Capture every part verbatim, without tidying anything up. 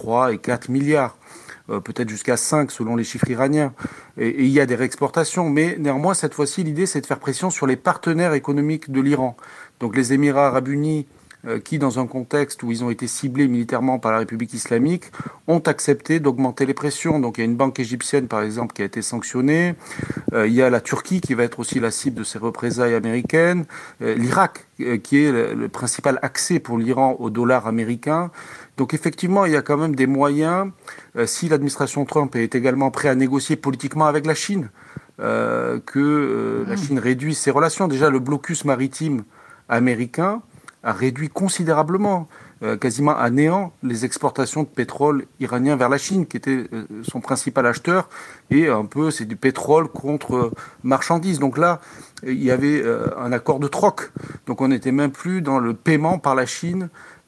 trois et quatre milliards. Euh, peut-être jusqu'à cinq selon les chiffres iraniens. Et, et il y a des réexportations, mais néanmoins, cette fois-ci, l'idée, c'est de faire pression sur les partenaires économiques de l'Iran. Donc les Émirats arabes unis, euh, qui, dans un contexte où ils ont été ciblés militairement par la République islamique, ont accepté d'augmenter les pressions. Donc il y a une banque égyptienne, par exemple, qui a été sanctionnée. Euh, il y a la Turquie, qui va être aussi la cible de ces représailles américaines. Euh, L'Irak, euh, qui est le, le principal accès pour l'Iran au dollar américain. Donc effectivement, il y a quand même des moyens, euh, si l'administration Trump est également prête à négocier politiquement avec la Chine, euh, que euh, la Chine réduise ses relations. Déjà, le blocus maritime américain a réduit considérablement, euh, quasiment à néant, les exportations de pétrole iranien vers la Chine, qui était euh, son principal acheteur, et un peu, c'est du pétrole contre euh, marchandises. Donc là, il y avait euh, un accord de troc. Donc on n'était même plus dans le paiement par la Chine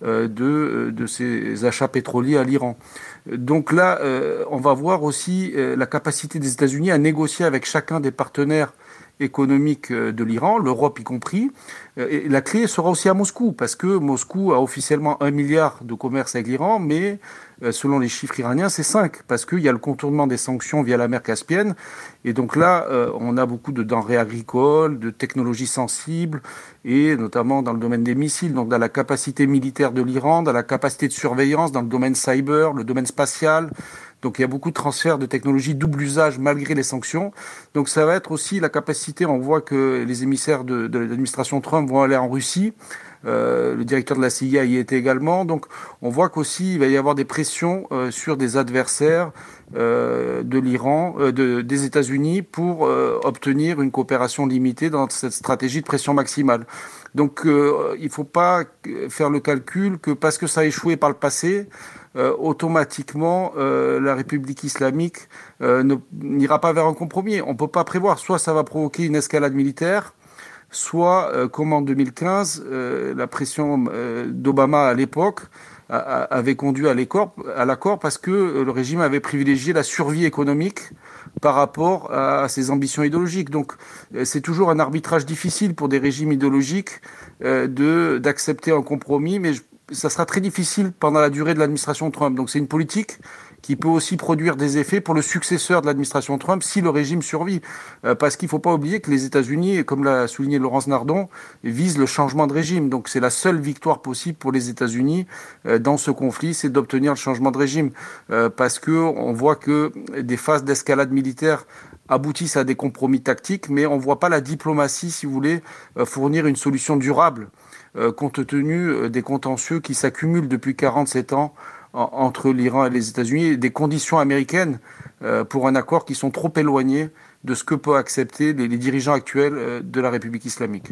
de, de ces achats pétroliers à l'Iran. Donc là, euh, on va voir aussi euh, la capacité des États-Unis à négocier avec chacun des partenaires économiques de l'Iran, l'Europe y compris. Et la clé sera aussi à Moscou, parce que Moscou a officiellement un milliard de commerce avec l'Iran, mais selon les chiffres iraniens, c'est cinq, parce qu'il y a le contournement des sanctions via la mer Caspienne. Et donc là, on a beaucoup de denrées agricoles, de technologies sensibles, et notamment dans le domaine des missiles, donc dans la capacité militaire de l'Iran, dans la capacité de surveillance, dans le domaine cyber, le domaine spatial. Donc il y a beaucoup de transferts de technologies double usage malgré les sanctions. Donc ça va être aussi la capacité, on voit que les émissaires de, de l'administration Trump vont aller en Russie. Euh, le directeur de la C I A y était également. Donc on voit qu'aussi il va y avoir des pressions euh, sur des adversaires euh, de l'Iran, euh, de, des États-Unis pour euh, obtenir une coopération limitée dans cette stratégie de pression maximale. Donc euh, il ne faut pas faire le calcul que parce que ça a échoué par le passé, Euh, automatiquement, euh, la République islamique euh, ne, n'ira pas vers un compromis. On ne peut pas prévoir. Soit ça va provoquer une escalade militaire, soit, euh, comme en deux mille quinze, euh, la pression euh, d'Obama à l'époque a, a, avait conduit à l'accord, à l'accord parce que le régime avait privilégié la survie économique par rapport à ses ambitions idéologiques. Donc euh, c'est toujours un arbitrage difficile pour des régimes idéologiques euh, de, d'accepter un compromis, mais je, ça sera très difficile pendant la durée de l'administration Trump. Donc c'est une politique qui peut aussi produire des effets pour le successeur de l'administration Trump si le régime survit. Euh, parce qu'il ne faut pas oublier que les États-Unis, comme l'a souligné Laurence Nardon, visent le changement de régime. Donc c'est la seule victoire possible pour les États-Unis euh, dans ce conflit, c'est d'obtenir le changement de régime. Euh, parce qu'on voit que des phases d'escalade militaire aboutissent à des compromis tactiques, mais on ne voit pas la diplomatie, si vous voulez, euh, fournir une solution durable, euh, compte tenu euh, des contentieux qui s'accumulent depuis quarante-sept ans en, entre l'Iran et les États-Unis, et des conditions américaines euh, pour un accord qui sont trop éloignées de ce que peuvent accepter les, les dirigeants actuels euh, de la République islamique.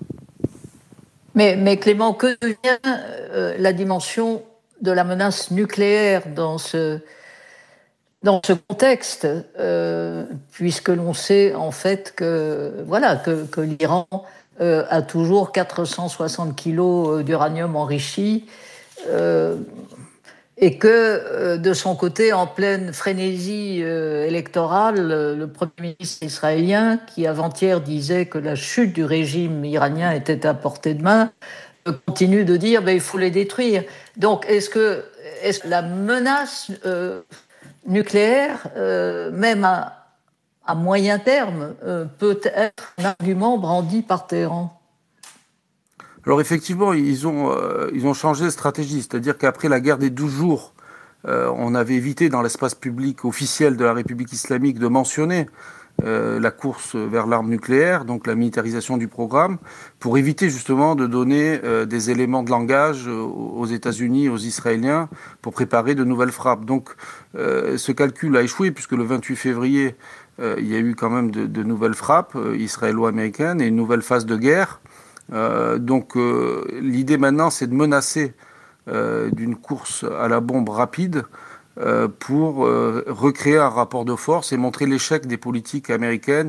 Mais, mais Clément, que devient euh, la dimension de la menace nucléaire dans ce, dans ce contexte, euh, puisque l'on sait en fait que, voilà, que, que l'Iran euh, a toujours quatre cent soixante kilos d'uranium enrichi euh, et que euh, de son côté, en pleine frénésie euh, électorale, le Premier ministre israélien, qui avant-hier disait que la chute du régime iranien était à portée de main, continue de dire ben, il faut les détruire. Donc est-ce que, est-ce que la menace euh, nucléaire, euh, même à, à moyen terme, euh, peut être un argument brandi par Téhéran? Alors effectivement, ils ont, euh, ils ont changé de stratégie, c'est-à-dire qu'après la guerre des douze jours, euh, on avait évité dans l'espace public officiel de la République islamique de mentionner euh, la course vers l'arme nucléaire, donc la militarisation du programme, pour éviter justement de donner euh, des éléments de langage aux États-Unis, aux Israéliens, pour préparer de nouvelles frappes. Donc euh, ce calcul a échoué, puisque le vingt-huit février, euh, il y a eu quand même de, de nouvelles frappes euh, israélo-américaines et une nouvelle phase de guerre. Euh, donc euh, l'idée maintenant, c'est de menacer euh, d'une course à la bombe rapide euh, pour euh, recréer un rapport de force et montrer l'échec des politiques américaines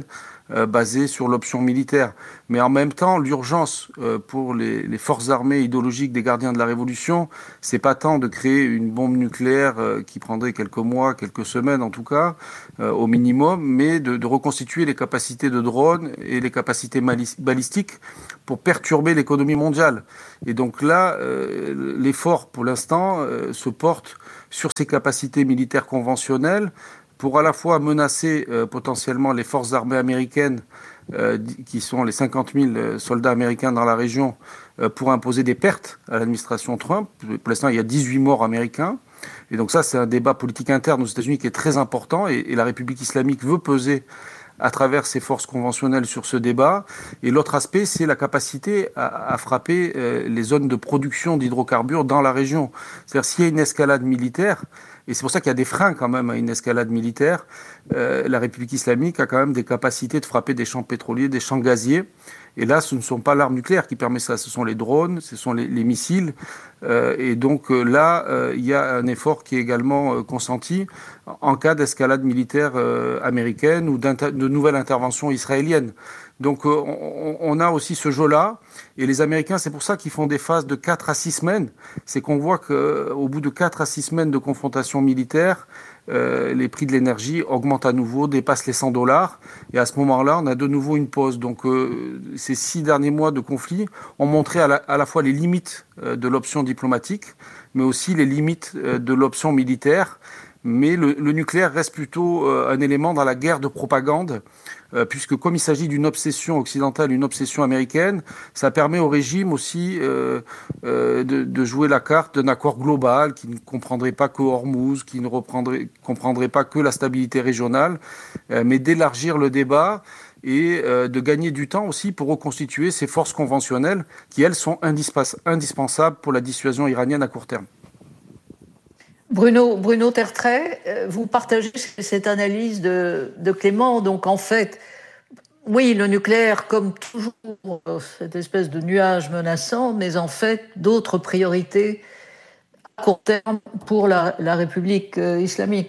euh, basé sur l'option militaire. Mais en même temps, l'urgence euh, pour les, les forces armées idéologiques des gardiens de la Révolution, c'est pas tant de créer une bombe nucléaire euh, qui prendrait quelques mois, quelques semaines en tout cas, euh, au minimum, mais de, de reconstituer les capacités de drones et les capacités balistiques pour perturber l'économie mondiale. Et donc là, euh, l'effort pour l'instant euh, se porte sur ces capacités militaires conventionnelles pour à la fois menacer euh, potentiellement les forces armées américaines, euh, qui sont les cinquante mille soldats américains dans la région, euh, pour imposer des pertes à l'administration Trump. Pour l'instant, il y a dix-huit morts américains. Et donc ça, c'est un débat politique interne aux États-Unis qui est très important. Et, et la République islamique veut peser à travers ses forces conventionnelles sur ce débat. Et l'autre aspect, c'est la capacité à, à frapper euh, les zones de production d'hydrocarbures dans la région. C'est-à-dire, s'il y a une escalade militaire, et c'est pour ça qu'il y a des freins quand même à une escalade militaire, euh, la République islamique a quand même des capacités de frapper des champs pétroliers, des champs gaziers. Et là, ce ne sont pas l'arme nucléaire qui permet ça, ce sont les drones, ce sont les, les missiles. Euh, et donc euh, là, euh, il y a un effort qui est également euh, consenti en cas d'escalade militaire euh, américaine ou de nouvelles interventions israéliennes. Donc euh, on, on a aussi ce jeu-là. Et les Américains, c'est pour ça qu'ils font des phases de quatre à six semaines. C'est qu'on voit qu'au bout de quatre à six semaines de confrontation militaire, Euh, les prix de l'énergie augmentent à nouveau, dépassent les cent dollars. Et à ce moment-là, on a de nouveau une pause. Donc euh, ces six derniers mois de conflit ont montré à la, à la fois les limites euh, de l'option diplomatique, mais aussi les limites euh, de l'option militaire. Mais le, le nucléaire reste plutôt euh, un élément dans la guerre de propagande, euh, puisque comme il s'agit d'une obsession occidentale, une obsession américaine, ça permet au régime aussi euh, euh, de, de jouer la carte d'un accord global qui ne comprendrait pas que Hormuz, qui ne reprendrait, comprendrait pas que la stabilité régionale, euh, mais d'élargir le débat et euh, de gagner du temps aussi pour reconstituer ces forces conventionnelles qui, elles, sont indispens- indispensables pour la dissuasion iranienne à court terme. Bruno, Bruno Tertrais, vous partagez cette analyse de, de Clément. Donc, en fait, oui, le nucléaire, comme toujours, cette espèce de nuage menaçant, mais en fait, d'autres priorités à court terme pour la, la République islamique.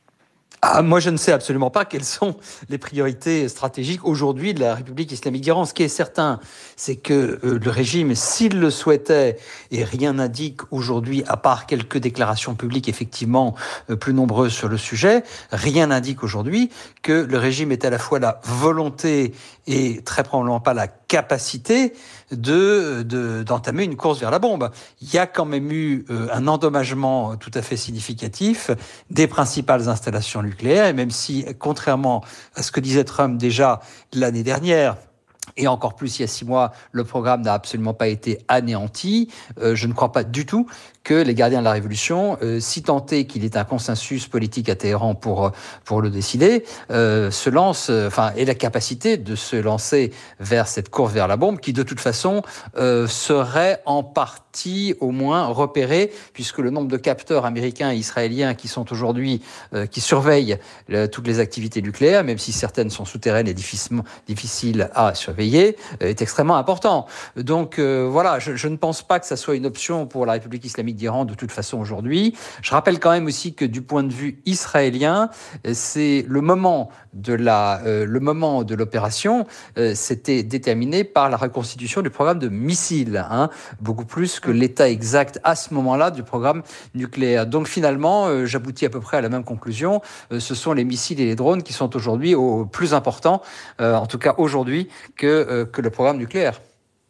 Ah, moi, je ne sais absolument pas quelles sont les priorités stratégiques aujourd'hui de la République islamique d'Iran. Ce qui est certain, c'est que euh, le régime, s'il le souhaitait, et rien n'indique aujourd'hui, à part quelques déclarations publiques effectivement euh, plus nombreuses sur le sujet, rien n'indique aujourd'hui que le régime ait à la fois la volonté et très probablement pas la capacité de, de d'entamer une course vers la bombe. Il y a quand même eu euh, un endommagement tout à fait significatif des principales installations nucléaire, et même si, contrairement à ce que disait Trump déjà l'année dernière, et encore plus il y a six mois, le programme n'a absolument pas été anéanti, euh, je ne crois pas du tout que les gardiens de la Révolution, euh, si tant est qu'il ait un consensus politique à Téhéran pour, pour le décider, euh, se lancent, euh, enfin, aient la capacité de se lancer vers cette course vers la bombe qui, de toute façon, euh, serait en partie au moins repérée, puisque le nombre de capteurs américains et israéliens qui sont aujourd'hui, euh, qui surveillent le, toutes les activités nucléaires, même si certaines sont souterraines et difficiles à surveiller, euh, est extrêmement important. Donc, euh, voilà, je, je ne pense pas que ça soit une option pour la République islamique d'Iran de toute façon aujourd'hui. Je rappelle quand même aussi que du point de vue israélien, c'est le moment de la, euh, le moment de l'opération, euh, c'était déterminé par la reconstitution du programme de missiles, hein, beaucoup plus que l'état exact à ce moment-là du programme nucléaire. Donc finalement, euh, j'aboutis à peu près à la même conclusion. Euh, ce sont les missiles et les drones qui sont aujourd'hui au plus importants, euh, en tout cas aujourd'hui, que, euh, que le programme nucléaire.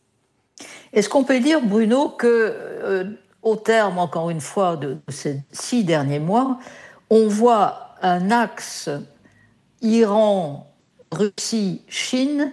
Est-ce qu'on peut dire, Bruno, que euh, au terme, encore une fois, de ces six derniers mois, on voit un axe Iran, Russie, Chine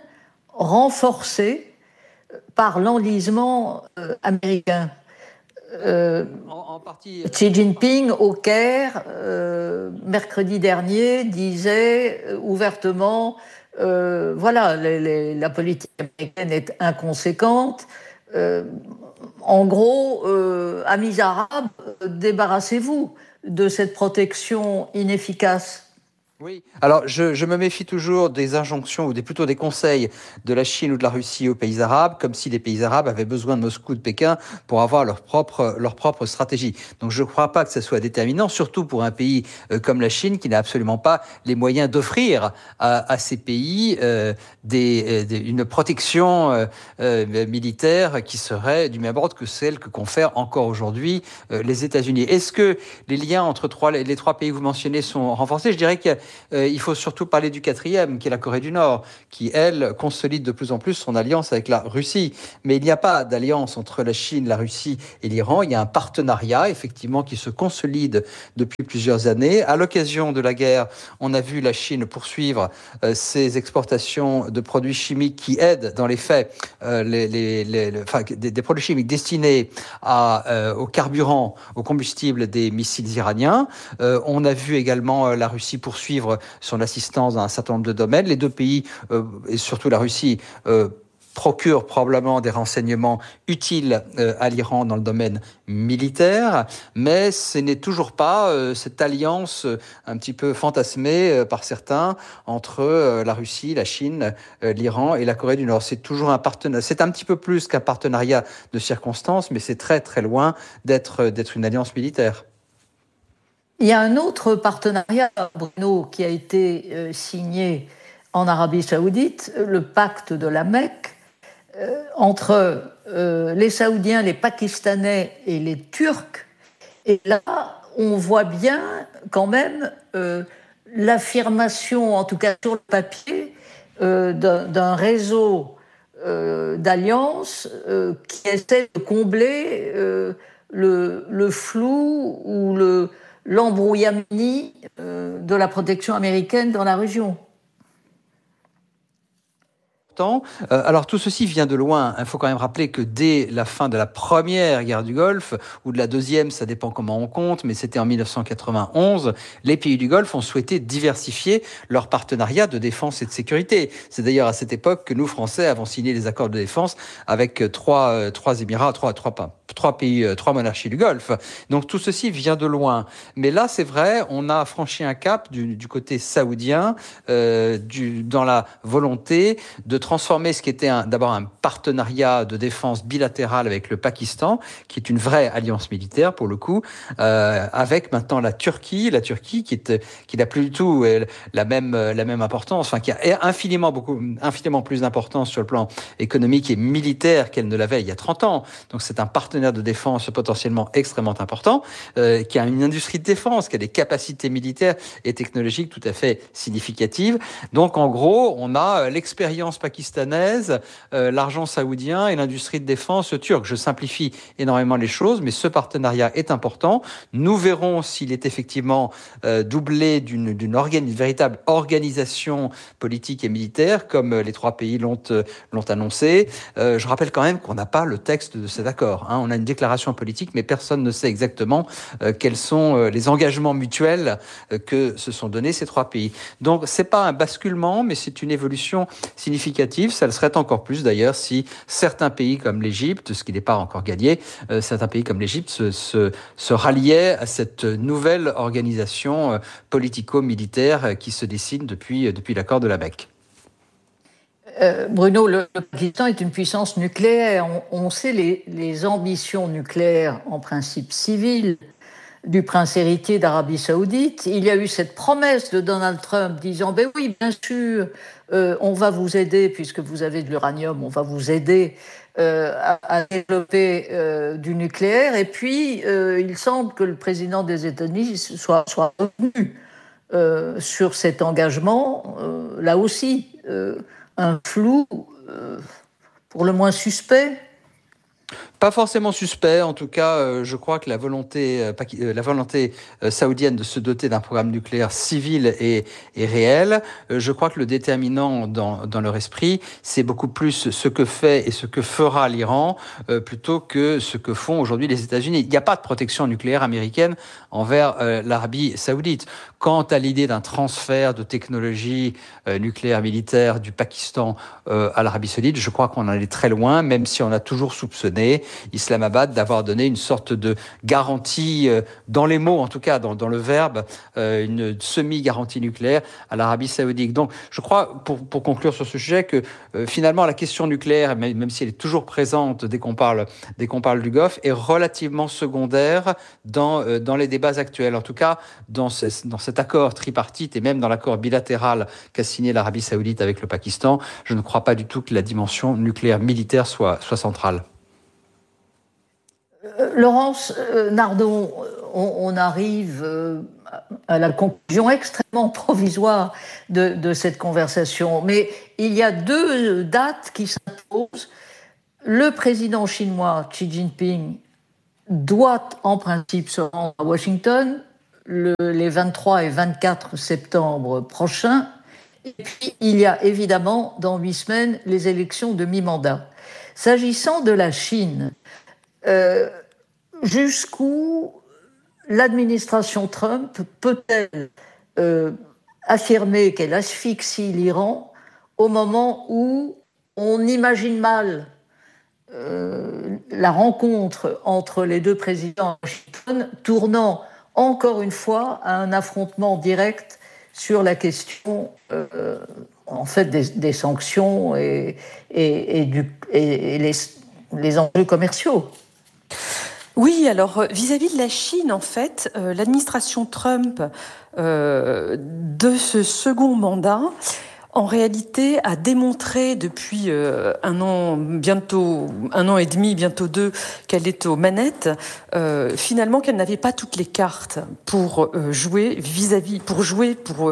renforcé par l'enlisement euh, américain. Euh, en, en partie, euh, Xi Jinping au Caire, euh, mercredi dernier, disait euh, ouvertement euh, voilà, les, les, la politique américaine est inconséquente. Euh, en gros, euh, amis arabes, débarrassez-vous de cette protection inefficace. Oui, alors je, je me méfie toujours des injonctions ou des, plutôt des conseils de la Chine ou de la Russie aux pays arabes, comme si les pays arabes avaient besoin de Moscou, de Pékin pour avoir leur propre, leur propre stratégie. Donc je ne crois pas que ça soit déterminant, surtout pour un pays euh, comme la Chine qui n'a absolument pas les moyens d'offrir à, à ces pays euh, des, des, une protection euh, euh, militaire qui serait du même ordre que celle que confèrent encore aujourd'hui euh, les États-Unis. Est-ce que les liens entre trois, les trois pays que vous mentionnez sont renforcés? Je dirais que Euh, il faut surtout parler du quatrième, qui est la Corée du Nord, qui, elle, consolide de plus en plus son alliance avec la Russie. Mais il n'y a pas d'alliance entre la Chine, la Russie et l'Iran. Il y a un partenariat, effectivement, qui se consolide depuis plusieurs années. À l'occasion de la guerre, on a vu la Chine poursuivre euh, ses exportations de produits chimiques qui aident, dans les faits, euh, les, les, les, les, enfin, des, des produits chimiques destinés à, euh, au carburant, au combustible des missiles iraniens. Euh, on a vu également euh, la Russie poursuivre son assistance dans un certain nombre de domaines. Les deux pays, euh, et surtout la Russie, euh, procurent probablement des renseignements utiles euh, à l'Iran dans le domaine militaire, mais ce n'est toujours pas euh, cette alliance euh, un petit peu fantasmée euh, par certains entre euh, la Russie, la Chine, euh, l'Iran et la Corée du Nord. C'est toujours un partenariat. C'est un petit peu plus qu'un partenariat de circonstances, mais c'est très très loin d'être d'être une alliance militaire. Il y a un autre partenariat, Bruno, qui a été euh, signé en Arabie Saoudite, le pacte de la Mecque, euh, entre euh, les Saoudiens, les Pakistanais et les Turcs. Et là, on voit bien quand même euh, l'affirmation, en tout cas sur le papier, euh, d'un, d'un réseau euh, d'alliances euh, qui essaie de combler euh, le, le flou ou le l'embrouillamini euh, de la protection américaine dans la région. Euh, alors tout ceci vient de loin. Il faut quand même rappeler que dès la fin de la première guerre du Golfe, ou de la deuxième, ça dépend comment on compte, mais c'était en dix-neuf cent quatre-vingt-onze, les pays du Golfe ont souhaité diversifier leur partenariat de défense et de sécurité. C'est d'ailleurs à cette époque que nous, Français, avons signé les accords de défense avec trois, euh, trois Émirats, trois, trois, trois pays, euh, trois monarchies du Golfe. Donc tout ceci vient de loin. Mais là, c'est vrai, on a franchi un cap du, du côté saoudien, euh, du, dans la volonté de transformer ce qui était un, d'abord un partenariat de défense bilatéral avec le Pakistan, qui est une vraie alliance militaire pour le coup, euh, avec maintenant la Turquie, la Turquie qui est qui n'a plus du tout la même la même importance, enfin qui a infiniment beaucoup infiniment plus d'importance sur le plan économique et militaire qu'elle ne l'avait il y a trente ans. Donc c'est un partenaire de défense potentiellement extrêmement important, euh, qui a une industrie de défense, qui a des capacités militaires et technologiques tout à fait significatives. Donc en gros, on a l'expérience pakistanaise, euh, l'argent saoudien et l'industrie de défense turque. Je simplifie énormément les choses, mais ce partenariat est important. Nous verrons s'il est effectivement euh, doublé d'une, d'une, organ- d'une véritable organisation politique et militaire, comme les trois pays l'ont, euh, l'ont annoncé. Euh, je rappelle quand même qu'on n'a pas le texte de cet accord. Hein. On a une déclaration politique, mais personne ne sait exactement euh, quels sont euh, les engagements mutuels euh, que se sont donnés ces trois pays. Donc, c'est pas un basculement, mais c'est une évolution significative. Ça le serait encore plus d'ailleurs si certains pays comme l'Égypte, ce qui n'est pas encore gagné, euh, certains pays comme l'Égypte se, se, se ralliaient à cette nouvelle organisation euh, politico-militaire euh, qui se dessine depuis, euh, depuis l'accord de la Mecque. Euh, Bruno, le, le Pakistan est une puissance nucléaire. On, on sait les, les ambitions nucléaires en principe civiles du prince héritier d'Arabie Saoudite. Il y a eu cette promesse de Donald Trump disant ben oui, bien sûr, euh, on va vous aider puisque vous avez de l'uranium, on va vous aider euh, à, à développer euh, du nucléaire. Et puis, euh, il semble que le président des États-Unis soit, soit revenu euh, sur cet engagement. Euh, là aussi, euh, un flou euh, pour le moins suspect. Pas forcément suspect, en tout cas, euh, je crois que la volonté, euh, euh, la volonté euh, saoudienne de se doter d'un programme nucléaire civil est, est réelle. Euh, je crois que le déterminant dans, dans leur esprit, c'est beaucoup plus ce que fait et ce que fera l'Iran euh, plutôt que ce que font aujourd'hui les États-Unis. Il n'y a pas de protection nucléaire américaine envers euh, l'Arabie saoudite. Quant à l'idée d'un transfert de technologie euh, nucléaire militaire du Pakistan euh, à l'Arabie saoudite, je crois qu'on en est très loin, même si on a toujours soupçonné donné, Islamabad, d'avoir donné une sorte de garantie, euh, dans les mots en tout cas, dans, dans le verbe, euh, une semi-garantie nucléaire à l'Arabie saoudite. Donc je crois, pour, pour conclure sur ce sujet, que euh, finalement la question nucléaire, même, même si elle est toujours présente dès qu'on parle, dès qu'on parle du Golfe, est relativement secondaire dans, euh, dans les débats actuels. En tout cas, dans, ce, dans cet accord tripartite et même dans l'accord bilatéral qu'a signé l'Arabie saoudite avec le Pakistan, je ne crois pas du tout que la dimension nucléaire militaire soit, soit centrale. Euh, Laurence euh, Nardon, on, on arrive euh, à la conclusion extrêmement provisoire de, de cette conversation, mais il y a deux dates qui s'imposent. Le président chinois Xi Jinping doit en principe se rendre à Washington le, les vingt-trois et vingt-quatre septembre prochains. Et puis, il y a évidemment, dans huit semaines, les élections de mi-mandat. S'agissant de la Chine, euh, jusqu'où l'administration Trump peut-elle euh, affirmer qu'elle asphyxie l'Iran au moment où on imagine mal euh, la rencontre entre les deux présidents à Washington tournant encore une fois à un affrontement direct sur la question euh, en fait des, des sanctions et, et, et, du, et, et les, les enjeux commerciaux. Oui, alors vis-à-vis de la Chine, en fait, euh, l'administration Trump euh, de ce second mandat, en réalité, a démontré depuis euh, un an, bientôt un an et demi, bientôt deux, qu'elle est aux manettes. Euh, finalement, qu'elle n'avait pas toutes les cartes pour euh, jouer vis-à-vis, pour jouer, pour euh,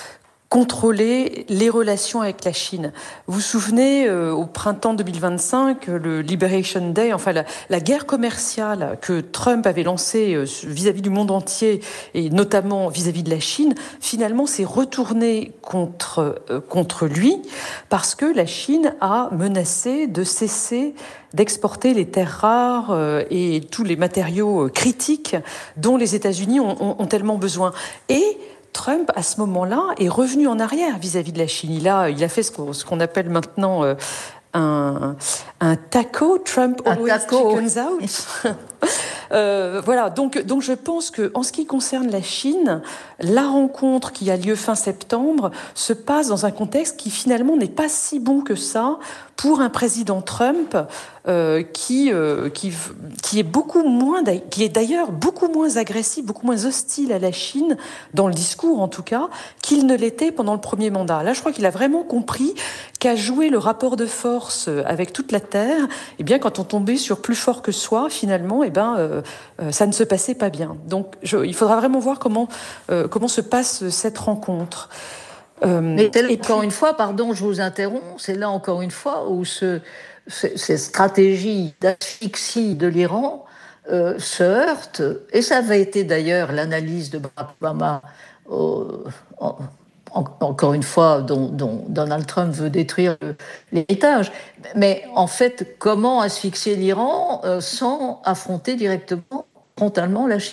contrôler les relations avec la Chine. Vous vous souvenez, euh, au printemps deux mille vingt-cinq, le Liberation Day, enfin la, la guerre commerciale que Trump avait lancée euh, vis-à-vis du monde entier, et notamment vis-à-vis de la Chine, finalement s'est retournée contre, euh, contre lui, parce que la Chine a menacé de cesser d'exporter les terres rares euh, et tous les matériaux critiques dont les États-Unis ont, ont, ont tellement besoin. Et Trump, à ce moment-là, est revenu en arrière vis-à-vis de la Chine. Il a, il a fait ce qu'on, ce qu'on appelle maintenant euh, un, un taco. Trump un always taco. chickens out. Euh, voilà, donc, donc je pense que en ce qui concerne la Chine, la rencontre qui a lieu fin septembre se passe dans un contexte qui finalement n'est pas si bon que ça pour un président Trump euh, qui, euh, qui, qui est beaucoup moins, qui est d'ailleurs beaucoup moins agressif, beaucoup moins hostile à la Chine, dans le discours en tout cas, qu'il ne l'était pendant le premier mandat. Là, je crois qu'il a vraiment compris qu'à jouer le rapport de force avec toute la Terre, eh bien, quand on tombait sur plus fort que soi, finalement, eh ben, euh, euh, ça ne se passait pas bien. Donc, je, il faudra vraiment voir comment, euh, comment se passe cette rencontre. Euh, Mais c'est là, encore puis... une fois, pardon, je vous interromps, c'est là encore une fois où ce, ce, ces stratégies d'asphyxie de l'Iran euh, se heurtent, et ça avait été d'ailleurs l'analyse de Barack Obama, euh, en, en, encore une fois, dont, dont Donald Trump veut détruire l'héritage. Mais en fait, comment asphyxier l'Iran euh, sans affronter directement, frontalement la Chine ?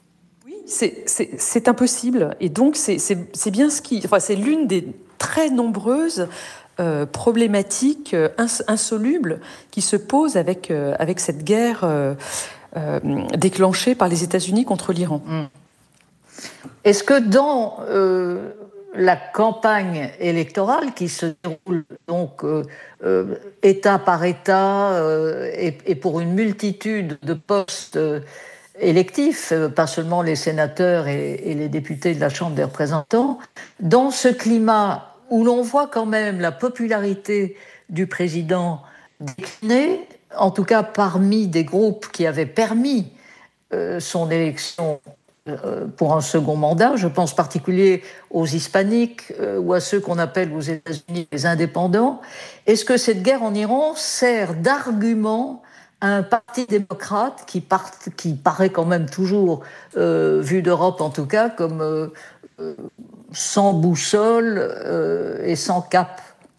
C'est, c'est, c'est impossible, et donc c'est, c'est, c'est bien ce qui, enfin c'est l'une des très nombreuses euh, problématiques euh, ins, insolubles qui se posent avec euh, avec cette guerre euh, euh, déclenchée par les États-Unis contre l'Iran. Mmh. Est-ce que dans euh, la campagne électorale qui se déroule donc euh, euh, État par État euh, et, et pour une multitude de postes euh, électifs, pas seulement les sénateurs et, et les députés de la Chambre des représentants, dans ce climat où l'on voit quand même la popularité du président décliner, en tout cas parmi des groupes qui avaient permis euh, son élection euh, pour un second mandat, je pense en particulier aux hispaniques euh, ou à ceux qu'on appelle aux États-Unis les indépendants, est-ce que cette guerre en Iran sert d'argument un parti démocrate qui, part, qui paraît quand même toujours, euh, vu d'Europe en tout cas, comme euh, euh, sans boussole euh, et sans cap?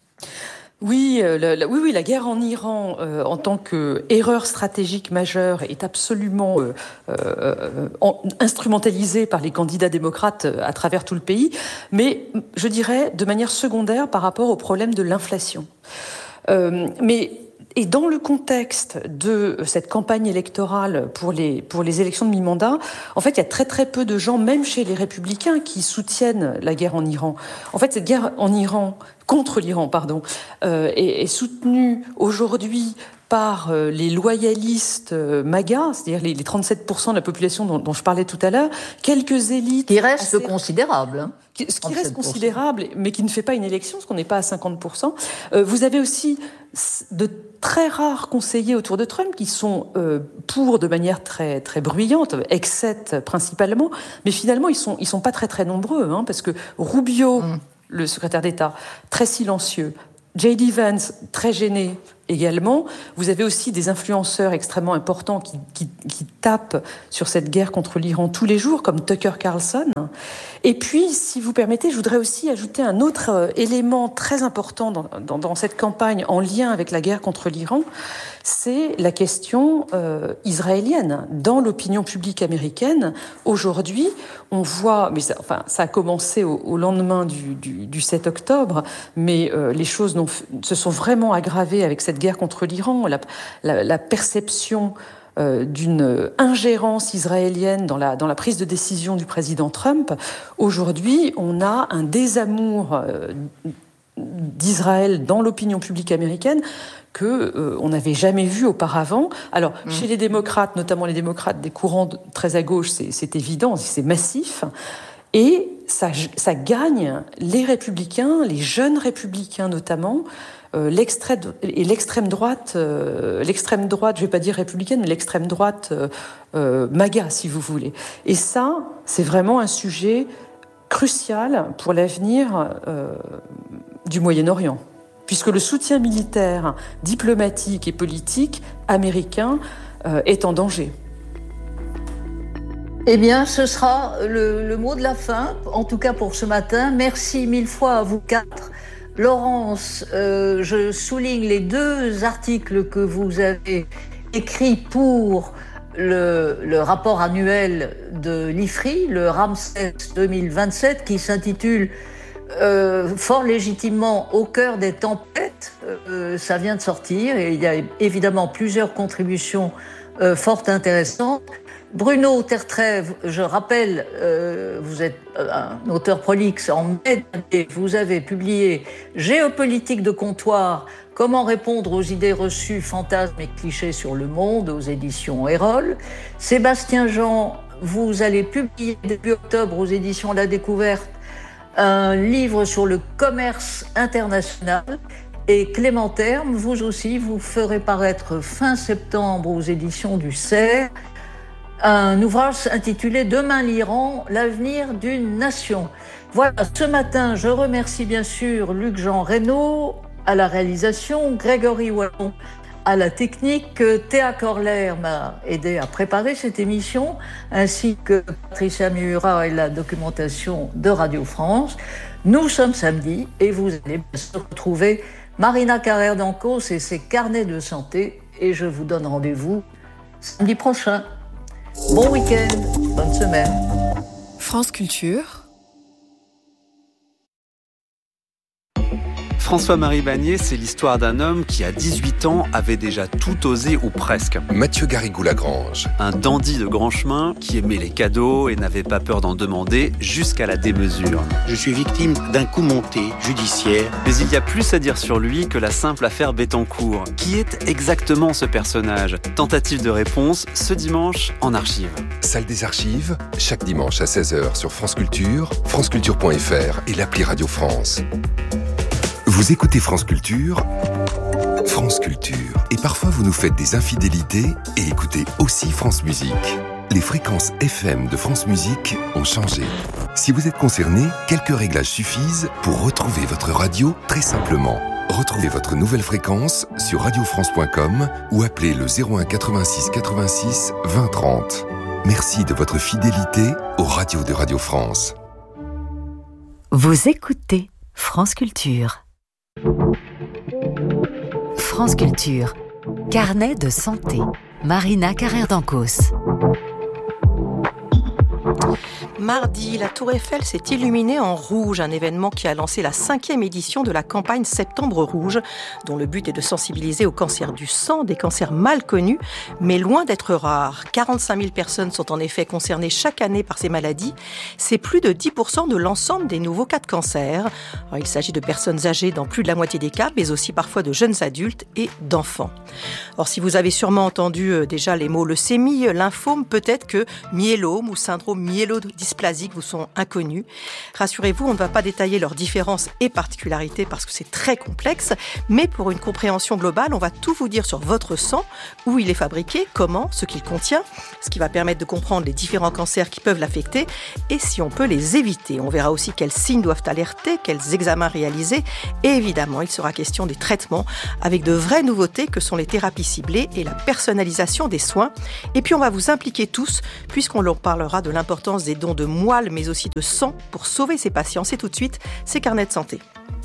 Oui, euh, la, la, oui, oui, la guerre en Iran, euh, en tant qu'erreur stratégique majeure, est absolument euh, euh, en, instrumentalisée par les candidats démocrates à travers tout le pays, mais je dirais de manière secondaire par rapport au problème de l'inflation. Euh, mais Et dans le contexte de cette campagne électorale pour les, pour les élections de mi-mandat, en fait, il y a très très peu de gens, même chez les républicains, qui soutiennent la guerre en Iran. En fait, cette guerre en Iran, contre l'Iran, pardon, euh, est, est soutenue aujourd'hui par euh, les loyalistes euh, MAGA, c'est-à-dire les, les trente-sept pour cent de la population dont, dont je parlais tout à l'heure, quelques élites... Qui reste assez... considérable, hein. Ce qui reste considérable, mais qui ne fait pas une élection, parce qu'on n'est pas à cinquante pour cent. Euh, vous avez aussi de très rares conseillers autour de Trump qui sont euh, pour de manière très très bruyante, Exet principalement, mais finalement ils sont ils sont pas très très nombreux, hein, parce que Rubio, mm. le secrétaire d'État, très silencieux, J D Vance, très gêné également. Vous avez aussi des influenceurs extrêmement importants qui, qui, qui tapent sur cette guerre contre l'Iran tous les jours, comme Tucker Carlson. Et puis, si vous permettez, je voudrais aussi ajouter un autre élément très important dans, dans, dans cette campagne en lien avec la guerre contre l'Iran, c'est la question euh, israélienne. Dans l'opinion publique américaine, aujourd'hui, on voit, mais ça, enfin, ça a commencé au, au lendemain du, du, du sept octobre, mais euh, les choses n'ont, se sont vraiment aggravées avec cette guerre contre l'Iran, la, la, la perception Euh, d'une ingérence israélienne dans la, dans la prise de décision du président Trump. Aujourd'hui, on a un désamour euh, d'Israël dans l'opinion publique américaine que euh, on n'avait jamais vu auparavant. Alors, mmh. chez les démocrates, notamment les démocrates des courants de, très à gauche, c'est, c'est évident, c'est massif. Et ça, ça gagne les républicains, les jeunes républicains notamment, euh, l'extrême, et l'extrême droite, euh, l'extrême droite, je ne vais pas dire républicaine, mais l'extrême droite euh, euh, MAGA, si vous voulez. Et ça, c'est vraiment un sujet crucial pour l'avenir euh, du Moyen-Orient, puisque le soutien militaire, diplomatique et politique américain euh, est en danger. Eh bien, ce sera le, le mot de la fin, en tout cas pour ce matin. Merci mille fois à vous quatre. Laurence, euh, je souligne les deux articles que vous avez écrits pour le, le rapport annuel de l'I F R I, le Ramsès deux mille vingt-sept, qui s'intitule euh, fort légitimement « Au cœur des tempêtes ». Euh, ça vient de sortir et il y a évidemment plusieurs contributions euh, fort intéressantes. Bruno Tertrève, je rappelle, euh, vous êtes un auteur prolixe. En mai dernier, vous avez publié « Géopolitique de comptoir, comment répondre aux idées reçues, fantasmes et clichés sur le monde » aux éditions Erol. Sébastien Jean, vous allez publier début octobre aux éditions La Découverte un livre sur le commerce international. Et Clément Terme, vous aussi, vous ferez paraître fin septembre aux éditions du Cerf un ouvrage intitulé « Demain l'Iran, l'avenir d'une nation ». Voilà, ce matin, je remercie bien sûr Luc-Jean Reynaud à la réalisation, Grégory Wallon à la technique, Théa Corler m'a aidé à préparer cette émission, ainsi que Patricia Miura et la documentation de Radio France. Nous sommes samedi et vous allez bien sûr retrouver Marina Carrère-Dancos et ses carnets de santé, et je vous donne rendez-vous samedi prochain. Bon week-end, bonne semaine. France Culture. François-Marie Bagné, c'est l'histoire d'un homme qui, à dix-huit ans, avait déjà tout osé ou presque. Mathieu Garrigou-Lagrange. Un dandy de grand chemin qui aimait les cadeaux et n'avait pas peur d'en demander jusqu'à la démesure. Je suis victime d'un coup monté judiciaire. Mais il y a plus à dire sur lui que la simple affaire Bettencourt. Qui est exactement ce personnage ? Tentative de réponse ce dimanche en archive. Salle des archives, chaque dimanche à seize heures sur France Culture, franceculture point f r et l'appli Radio France. Vous écoutez France Culture, France Culture. Et parfois vous nous faites des infidélités et écoutez aussi France Musique. Les fréquences F M de France Musique ont changé. Si vous êtes concerné, quelques réglages suffisent pour retrouver votre radio très simplement. Retrouvez votre nouvelle fréquence sur radio france point com ou appelez le zéro un quatre-vingt-six quatre-vingt-six vingt trente. Merci de votre fidélité aux radios de Radio France. Vous écoutez France Culture. France Culture, carnet de santé, Marina Carrère-Dancos. Mardi, la Tour Eiffel s'est illuminée en rouge, un événement qui a lancé la cinquième édition de la campagne Septembre Rouge, dont le but est de sensibiliser au cancer du sang, des cancers mal connus, mais loin d'être rares. quarante-cinq mille personnes sont en effet concernées chaque année par ces maladies. C'est plus de dix pour cent de l'ensemble des nouveaux cas de cancer. Alors, il s'agit de personnes âgées dans plus de la moitié des cas, mais aussi parfois de jeunes adultes et d'enfants. Or, si vous avez sûrement entendu euh, déjà les mots leucémie, lymphome, peut-être que myélome ou syndrome myélodysplasique vous sont inconnus. Rassurez-vous, on ne va pas détailler leurs différences et particularités parce que c'est très complexe, mais pour une compréhension globale, on va tout vous dire sur votre sang, où il est fabriqué, comment, ce qu'il contient, ce qui va permettre de comprendre les différents cancers qui peuvent l'affecter et si on peut les éviter. On verra aussi quels signes doivent alerter, quels examens réaliser et évidemment, il sera question des traitements avec de vraies nouveautés que sont les thérapies ciblées et la personnalisation des soins. Et puis on va vous impliquer tous puisqu'on leur parlera de l'importance des dons de moelle mais aussi de sang pour sauver ces patients. C'est tout de suite, c'est Carnet de santé.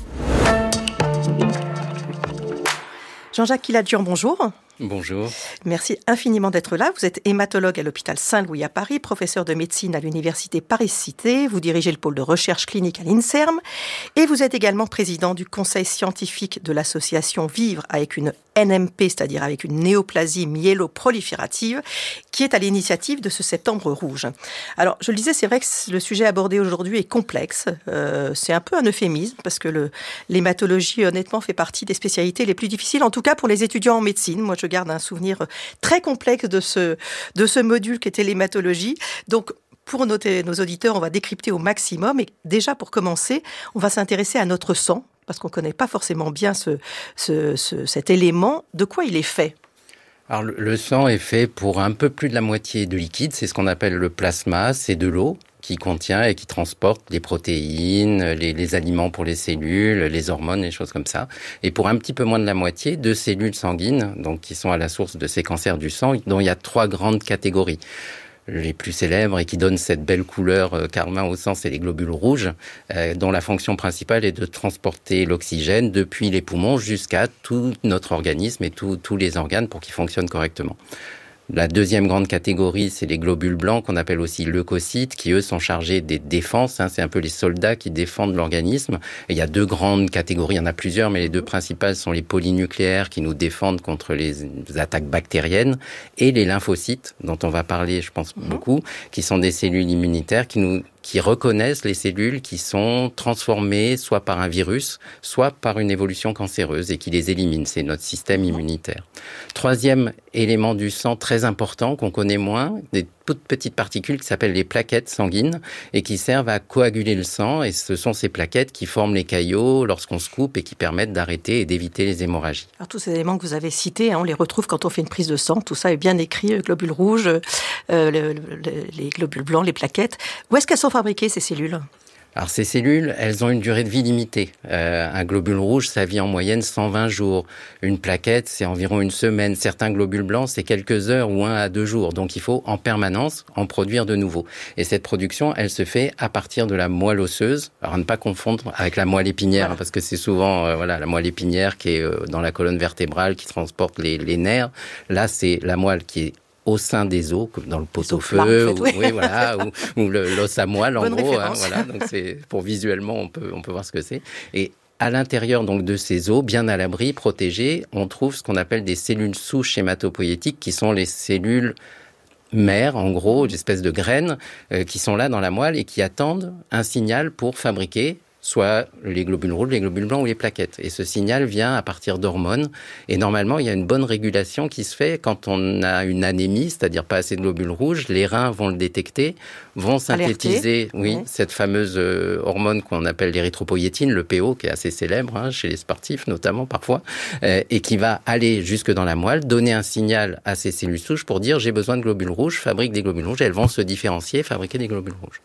Jean-Jacques Kiladian, bonjour. Bonjour. Merci infiniment d'être là. Vous êtes hématologue à l'hôpital Saint-Louis à Paris, professeur de médecine à l'université Paris-Cité. Vous dirigez le pôle de recherche clinique à l'INSERM et vous êtes également président du conseil scientifique de l'association Vivre avec une N M P, c'est-à-dire avec une néoplasie myéloproliférative, qui est à l'initiative de ce Septembre Rouge. Alors, je le disais, c'est vrai que le sujet abordé aujourd'hui est complexe. Euh, c'est un peu un euphémisme parce que le, l'hématologie, honnêtement, fait partie des spécialités les plus difficiles, en tout cas pour les étudiants en médecine. Moi, je garde un souvenir très complexe de ce, de ce module qu'était l'hématologie. Donc, pour nos, nos auditeurs, on va décrypter au maximum. Et déjà, pour commencer, on va s'intéresser à notre sang, parce qu'on ne connaît pas forcément bien ce, ce, ce, cet élément. De quoi il est fait ? Alors, le, le sang est fait pour un peu plus de la moitié de liquide. C'est ce qu'on appelle le plasma. C'est de l'eau qui contient et qui transporte les protéines, les, les aliments pour les cellules, les hormones, les choses comme ça. Et pour un petit peu moins de la moitié, de cellules sanguines, donc qui sont à la source de ces cancers du sang, dont il y a trois grandes catégories. Les plus célèbres et qui donnent cette belle couleur euh, carmin au sang, c'est les globules rouges, euh, dont la fonction principale est de transporter l'oxygène depuis les poumons jusqu'à tout notre organisme et tous les organes pour qu'ils fonctionnent correctement. La deuxième grande catégorie, c'est les globules blancs qu'on appelle aussi leucocytes, qui eux sont chargés des défenses. Hein, c'est un peu les soldats qui défendent l'organisme. Et il y a deux grandes catégories, il y en a plusieurs, mais les deux principales sont les polynucléaires qui nous défendent contre les attaques bactériennes et les lymphocytes, dont on va parler, je pense, beaucoup, qui sont des cellules immunitaires qui nous qui reconnaissent les cellules qui sont transformées soit par un virus, soit par une évolution cancéreuse et qui les éliminent. C'est notre système immunitaire. Troisième élément du sang très important qu'on connaît moins, des toutes petites particules qui s'appellent les plaquettes sanguines et qui servent à coaguler le sang. Et ce sont ces plaquettes qui forment les caillots lorsqu'on se coupe et qui permettent d'arrêter et d'éviter les hémorragies. Alors tous ces éléments que vous avez cités, hein, on les retrouve quand on fait une prise de sang. Tout ça est bien écrit, globules rouges, euh, le, le, les globules blancs, les plaquettes. Où est-ce qu'elles sont fabriquées, ces cellules ? Alors ces cellules, elles ont une durée de vie limitée. Euh, un globule rouge, ça vit en moyenne cent vingt jours. Une plaquette, c'est environ une semaine. Certains globules blancs, c'est quelques heures ou un à deux jours. Donc il faut en permanence en produire de nouveau. Et cette production, elle se fait à partir de la moelle osseuse. Alors à ne pas confondre avec la moelle épinière, voilà. hein, parce que c'est souvent euh, voilà la moelle épinière qui est euh, dans la colonne vertébrale, qui transporte les, les nerfs. Là, c'est la moelle qui est au sein des os, comme dans le pot-au-feu, en fait, oui. oui, voilà, ou, ou le, l'os à moelle, en Bonne gros. Hein, voilà, donc c'est pour visuellement, on peut, on peut voir ce que c'est. Et à l'intérieur donc de ces os, bien à l'abri, protégés, on trouve ce qu'on appelle des cellules souches hématopoïétiques, qui sont les cellules mères, en gros, des espèces de graines, euh, qui sont là dans la moelle et qui attendent un signal pour fabriquer soit les globules rouges, les globules blancs ou les plaquettes. Et ce signal vient à partir d'hormones. Et normalement, il y a une bonne régulation qui se fait quand on a une anémie, c'est-à-dire pas assez de globules rouges. Les reins vont le détecter, vont synthétiser oui, oui. cette fameuse euh, hormone qu'on appelle l'érythropoïétine, le P O, qui est assez célèbre hein, chez les sportifs notamment parfois, euh, et qui va aller jusque dans la moelle, donner un signal à ces cellules souches pour dire j'ai besoin de globules rouges, fabrique des globules rouges, elles vont se différencier, fabriquer des globules rouges.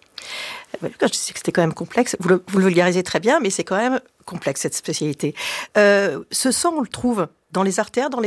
Je sais que c'était quand même complexe, vous le, vous le vulgarisez très bien, mais c'est quand même complexe cette spécialité. Euh, ce sang, on le trouve dans les artères, dans les veines ?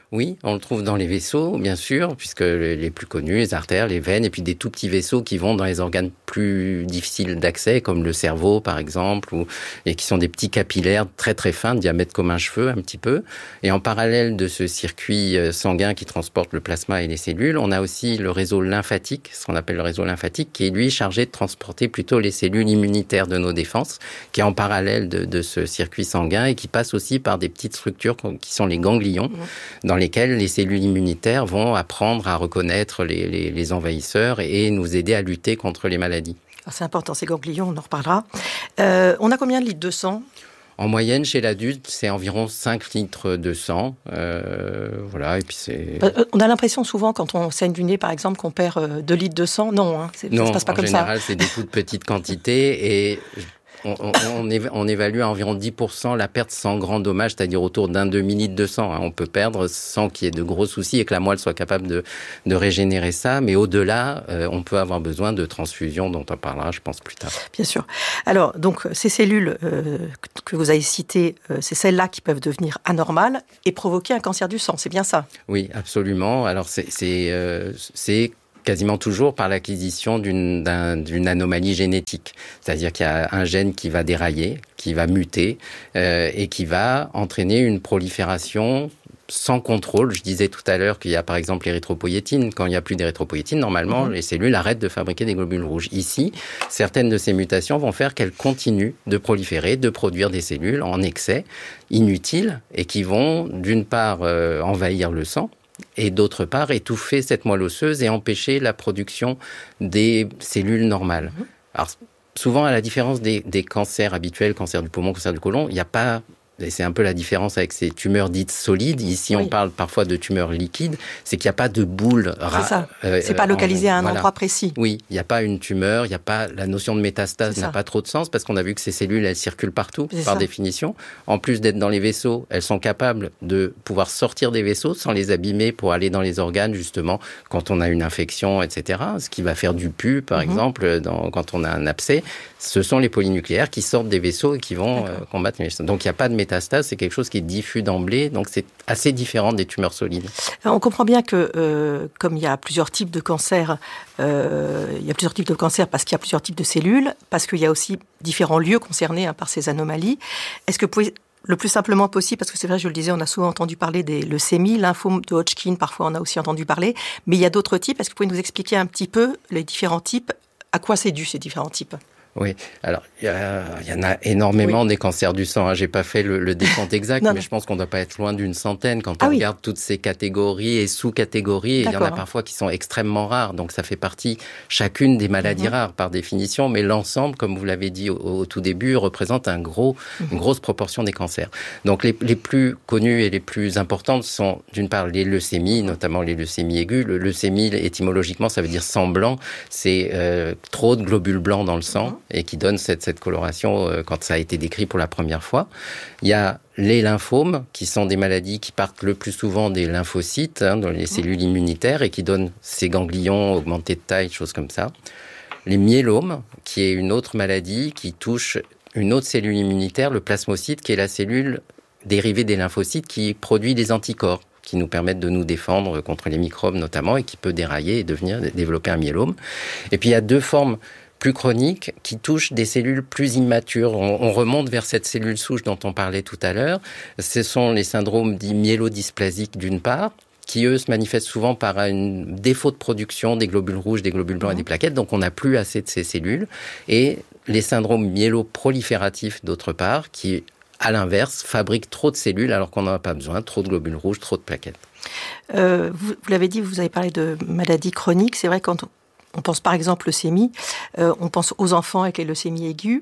Oui, on le trouve dans les vaisseaux, bien sûr, puisque les plus connus, les artères, les veines, et puis des tout petits vaisseaux qui vont dans les organes plus difficiles d'accès, comme le cerveau, par exemple, ou, et qui sont des petits capillaires très très fins, de diamètre comme un cheveu, un petit peu. Et en parallèle de ce circuit sanguin qui transporte le plasma et les cellules, on a aussi le réseau lymphatique, ce qu'on appelle le réseau lymphatique, qui est lui chargé de transporter plutôt les cellules immunitaires de nos défenses, qui est en parallèle de, de ce circuit sanguin et qui passe aussi par des petites structures qui sont les ganglions, mmh. dans lesquelles les cellules immunitaires vont apprendre à reconnaître les, les, les envahisseurs et nous aider à lutter contre les maladies. Alors c'est important, ces ganglions, on en reparlera. Euh, on a combien de litres de sang ? En moyenne, chez l'adulte, c'est environ cinq litres de sang. Euh, voilà, et puis c'est... On a l'impression souvent, quand on saigne du nez, par exemple, qu'on perd deux litres de sang. Non, hein, c'est, non, ça se passe pas comme ça. En général, c'est des toutes petites quantités et... On, on, on évalue à environ dix pour cent la perte sans grand dommage, c'est-à-dire autour d'un demi-litre de sang. On peut perdre sans qu'il y ait de gros soucis et que la moelle soit capable de, de régénérer ça. Mais au-delà, euh, on peut avoir besoin de transfusions dont on parlera, je pense, plus tard. Bien sûr. Alors, donc, ces cellules euh, que vous avez citées, euh, c'est celles-là qui peuvent devenir anormales et provoquer un cancer du sang. C'est bien ça ? Oui, absolument. Alors, c'est... c'est, euh, c'est quasiment toujours par l'acquisition d'une, d'un, d'une anomalie génétique. C'est-à-dire qu'il y a un gène qui va dérailler, qui va muter euh, et qui va entraîner une prolifération sans contrôle. Je disais tout à l'heure qu'il y a par exemple l'érythropoïétine. Quand il n'y a plus d'érythropoïétine, normalement, mmh. les cellules arrêtent de fabriquer des globules rouges. Ici, certaines de ces mutations vont faire qu'elles continuent de proliférer, de produire des cellules en excès, inutiles, et qui vont d'une part euh, envahir le sang, et d'autre part étouffer cette moelle osseuse et empêcher la production des cellules normales. Mmh. Alors, souvent, à la différence des, des cancers habituels, cancer du poumon, cancer du côlon, il n'y a pas... Et c'est un peu la différence avec ces tumeurs dites solides. Ici, oui. on parle parfois de tumeurs liquides. C'est qu'il n'y a pas de boule. Ra- c'est ça. Euh, c'est pas localisé en, à un voilà. endroit précis. Oui, il n'y a pas une tumeur. Il n'y a pas la notion de métastase n'a pas trop de sens parce qu'on a vu que ces cellules, elles circulent partout c'est par ça. définition. En plus d'être dans les vaisseaux, elles sont capables de pouvoir sortir des vaisseaux sans les abîmer pour aller dans les organes justement quand on a une infection, et cetera. Ce qui va faire du pu, par mm-hmm. exemple, dans, quand on a un abcès. Ce sont les polynucléaires qui sortent des vaisseaux et qui vont euh, combattre les... Donc il n'y a pas de métastase, c'est quelque chose qui est diffus d'emblée, donc c'est assez différent des tumeurs solides. Alors, on comprend bien que, euh, comme il y a plusieurs types de cancers, euh, il y a plusieurs types de cancers parce qu'il y a plusieurs types de cellules, parce qu'il y a aussi différents lieux concernés hein, par ces anomalies. Est-ce que vous pouvez, le plus simplement possible, parce que c'est vrai, je le disais, on a souvent entendu parler des leucémies, lymphome de Hodgkin, parfois on a aussi entendu parler, mais il y a d'autres types. Est-ce que vous pouvez nous expliquer un petit peu les différents types, à quoi c'est dû ces différents types ? Oui, alors il y, y en a énormément oui. des cancers du sang. Hein. J'ai pas fait le, le décompte exact, non, mais non. je pense qu'on doit pas être loin d'une centaine quand ah on oui. regarde toutes ces catégories et sous-catégories. Il y en a parfois qui sont extrêmement rares, donc ça fait partie chacune des maladies mm-hmm. rares par définition. Mais l'ensemble, comme vous l'avez dit au, au tout début, représente un gros, mm-hmm. une grosse proportion des cancers. Donc les, les plus connus et les plus importantes sont d'une part les leucémies, notamment les leucémies aiguës. Le leucémie étymologiquement, ça veut dire sang blanc. C'est euh, trop de globules blancs dans le sang. Mm-hmm. et qui donne cette, cette coloration euh, quand ça a été décrit pour la première fois. Il y a les lymphomes, qui sont des maladies qui partent le plus souvent des lymphocytes, hein, dans les cellules immunitaires, et qui donnent ces ganglions augmentés de taille, choses comme ça. Les myélomes, qui est une autre maladie qui touche une autre cellule immunitaire, le plasmocyte, qui est la cellule dérivée des lymphocytes qui produit des anticorps, qui nous permettent de nous défendre contre les microbes notamment, et qui peut dérailler et devenir, développer un myélome. Et puis il y a deux formes plus chroniques qui touchent des cellules plus immatures. On, on remonte vers cette cellule souche dont on parlait tout à l'heure. Ce sont les syndromes dits myélodysplasiques d'une part, qui eux se manifestent souvent par un défaut de production des globules rouges, des globules blancs mmh. et des plaquettes, donc on n'a plus assez de ces cellules. Et les syndromes myéloprolifératifs d'autre part, qui à l'inverse fabriquent trop de cellules alors qu'on n'en a pas besoin, trop de globules rouges, trop de plaquettes. Euh, vous, vous l'avez dit, vous avez parlé de maladies chroniques. C'est vrai quand on On pense par exemple leucémie, euh, on pense aux enfants avec les leucémies aiguës.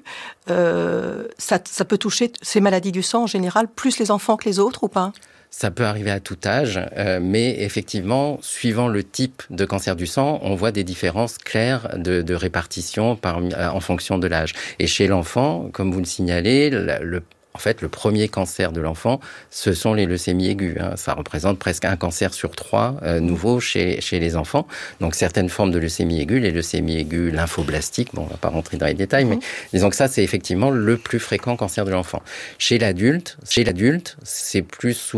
Euh, ça, ça peut toucher ces maladies du sang en général, plus les enfants que les autres ou pas ? Ça peut arriver à tout âge, euh, mais effectivement, suivant le type de cancer du sang, on voit des différences claires de, de répartition par, en fonction de l'âge. Et chez l'enfant, comme vous le signalez, le, le En fait, le premier cancer de l'enfant, ce sont les leucémies aiguës. Hein. Ça représente presque un cancer sur trois euh, nouveau chez, chez les enfants. Donc, certaines formes de leucémie aiguë, les leucémies aiguës lymphoblastiques, bon, on ne va pas rentrer dans les détails, mmh. mais disons que ça, c'est effectivement le plus fréquent cancer de l'enfant. Chez l'adulte, chez l'adulte, c'est plus souvent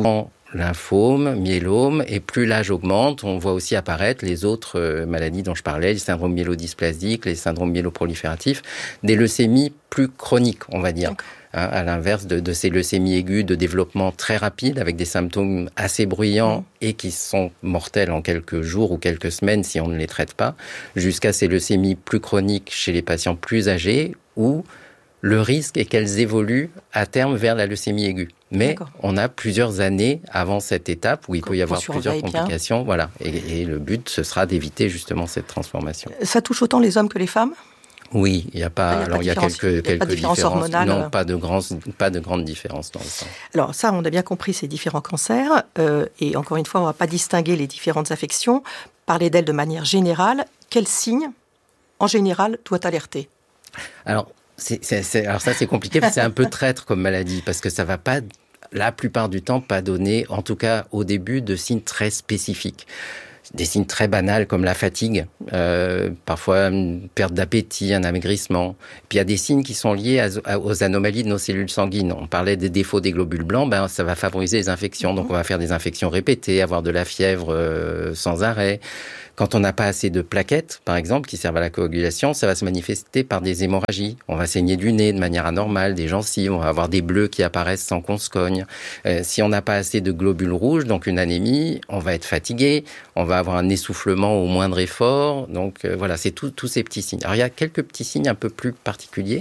lymphome, myélome, et plus l'âge augmente, on voit aussi apparaître les autres euh, maladies dont je parlais, les syndromes myélodysplasiques, les syndromes myéloprolifératifs, des leucémies plus chroniques, on va dire. Hein, à l'inverse de, de ces leucémies aiguës de développement très rapide, avec des symptômes assez bruyants mmh. et qui sont mortels en quelques jours ou quelques semaines si on ne les traite pas, jusqu'à ces leucémies plus chroniques chez les patients plus âgés, où le risque est qu'elles évoluent à terme vers la leucémie aiguë. Mais D'accord. on a plusieurs années avant cette étape où il peut y avoir plusieurs complications. Voilà. Et, et le but, ce sera d'éviter justement cette transformation. Ça touche autant les hommes que les femmes ? Oui, il y a pas. Ah, il y a alors pas il y a quelques, il y a quelques pas de différence différences. Hormonale. Non, pas de grandes, pas de grandes différences dans le sang. Alors ça, on a bien compris ces différents cancers. Euh, et encore une fois, on ne va pas distinguer les différentes affections. Parler d'elles de manière générale. Quels signes, en général, doit alerter ? Alors. C'est, c'est, c'est, alors ça, c'est compliqué, parce que c'est un peu traître comme maladie, parce que ça va pas, la plupart du temps, pas donner, en tout cas au début, de signes très spécifiques. Des signes très banals comme la fatigue, euh, parfois une perte d'appétit, un amaigrissement. Puis il y a des signes qui sont liés à, à, aux anomalies de nos cellules sanguines. On parlait des défauts des globules blancs, ben ça va favoriser les infections. Donc on va faire des infections répétées, avoir de la fièvre euh, sans arrêt. Quand on n'a pas assez de plaquettes, par exemple, qui servent à la coagulation, ça va se manifester par des hémorragies. On va saigner du nez de manière anormale, des gencives, on va avoir des bleus qui apparaissent sans qu'on se cogne. Euh, si on n'a pas assez de globules rouges, donc une anémie, on va être fatigué, on va avoir un essoufflement au moindre effort. Donc euh, voilà, c'est tous ces petits signes. Alors il y a quelques petits signes un peu plus particuliers,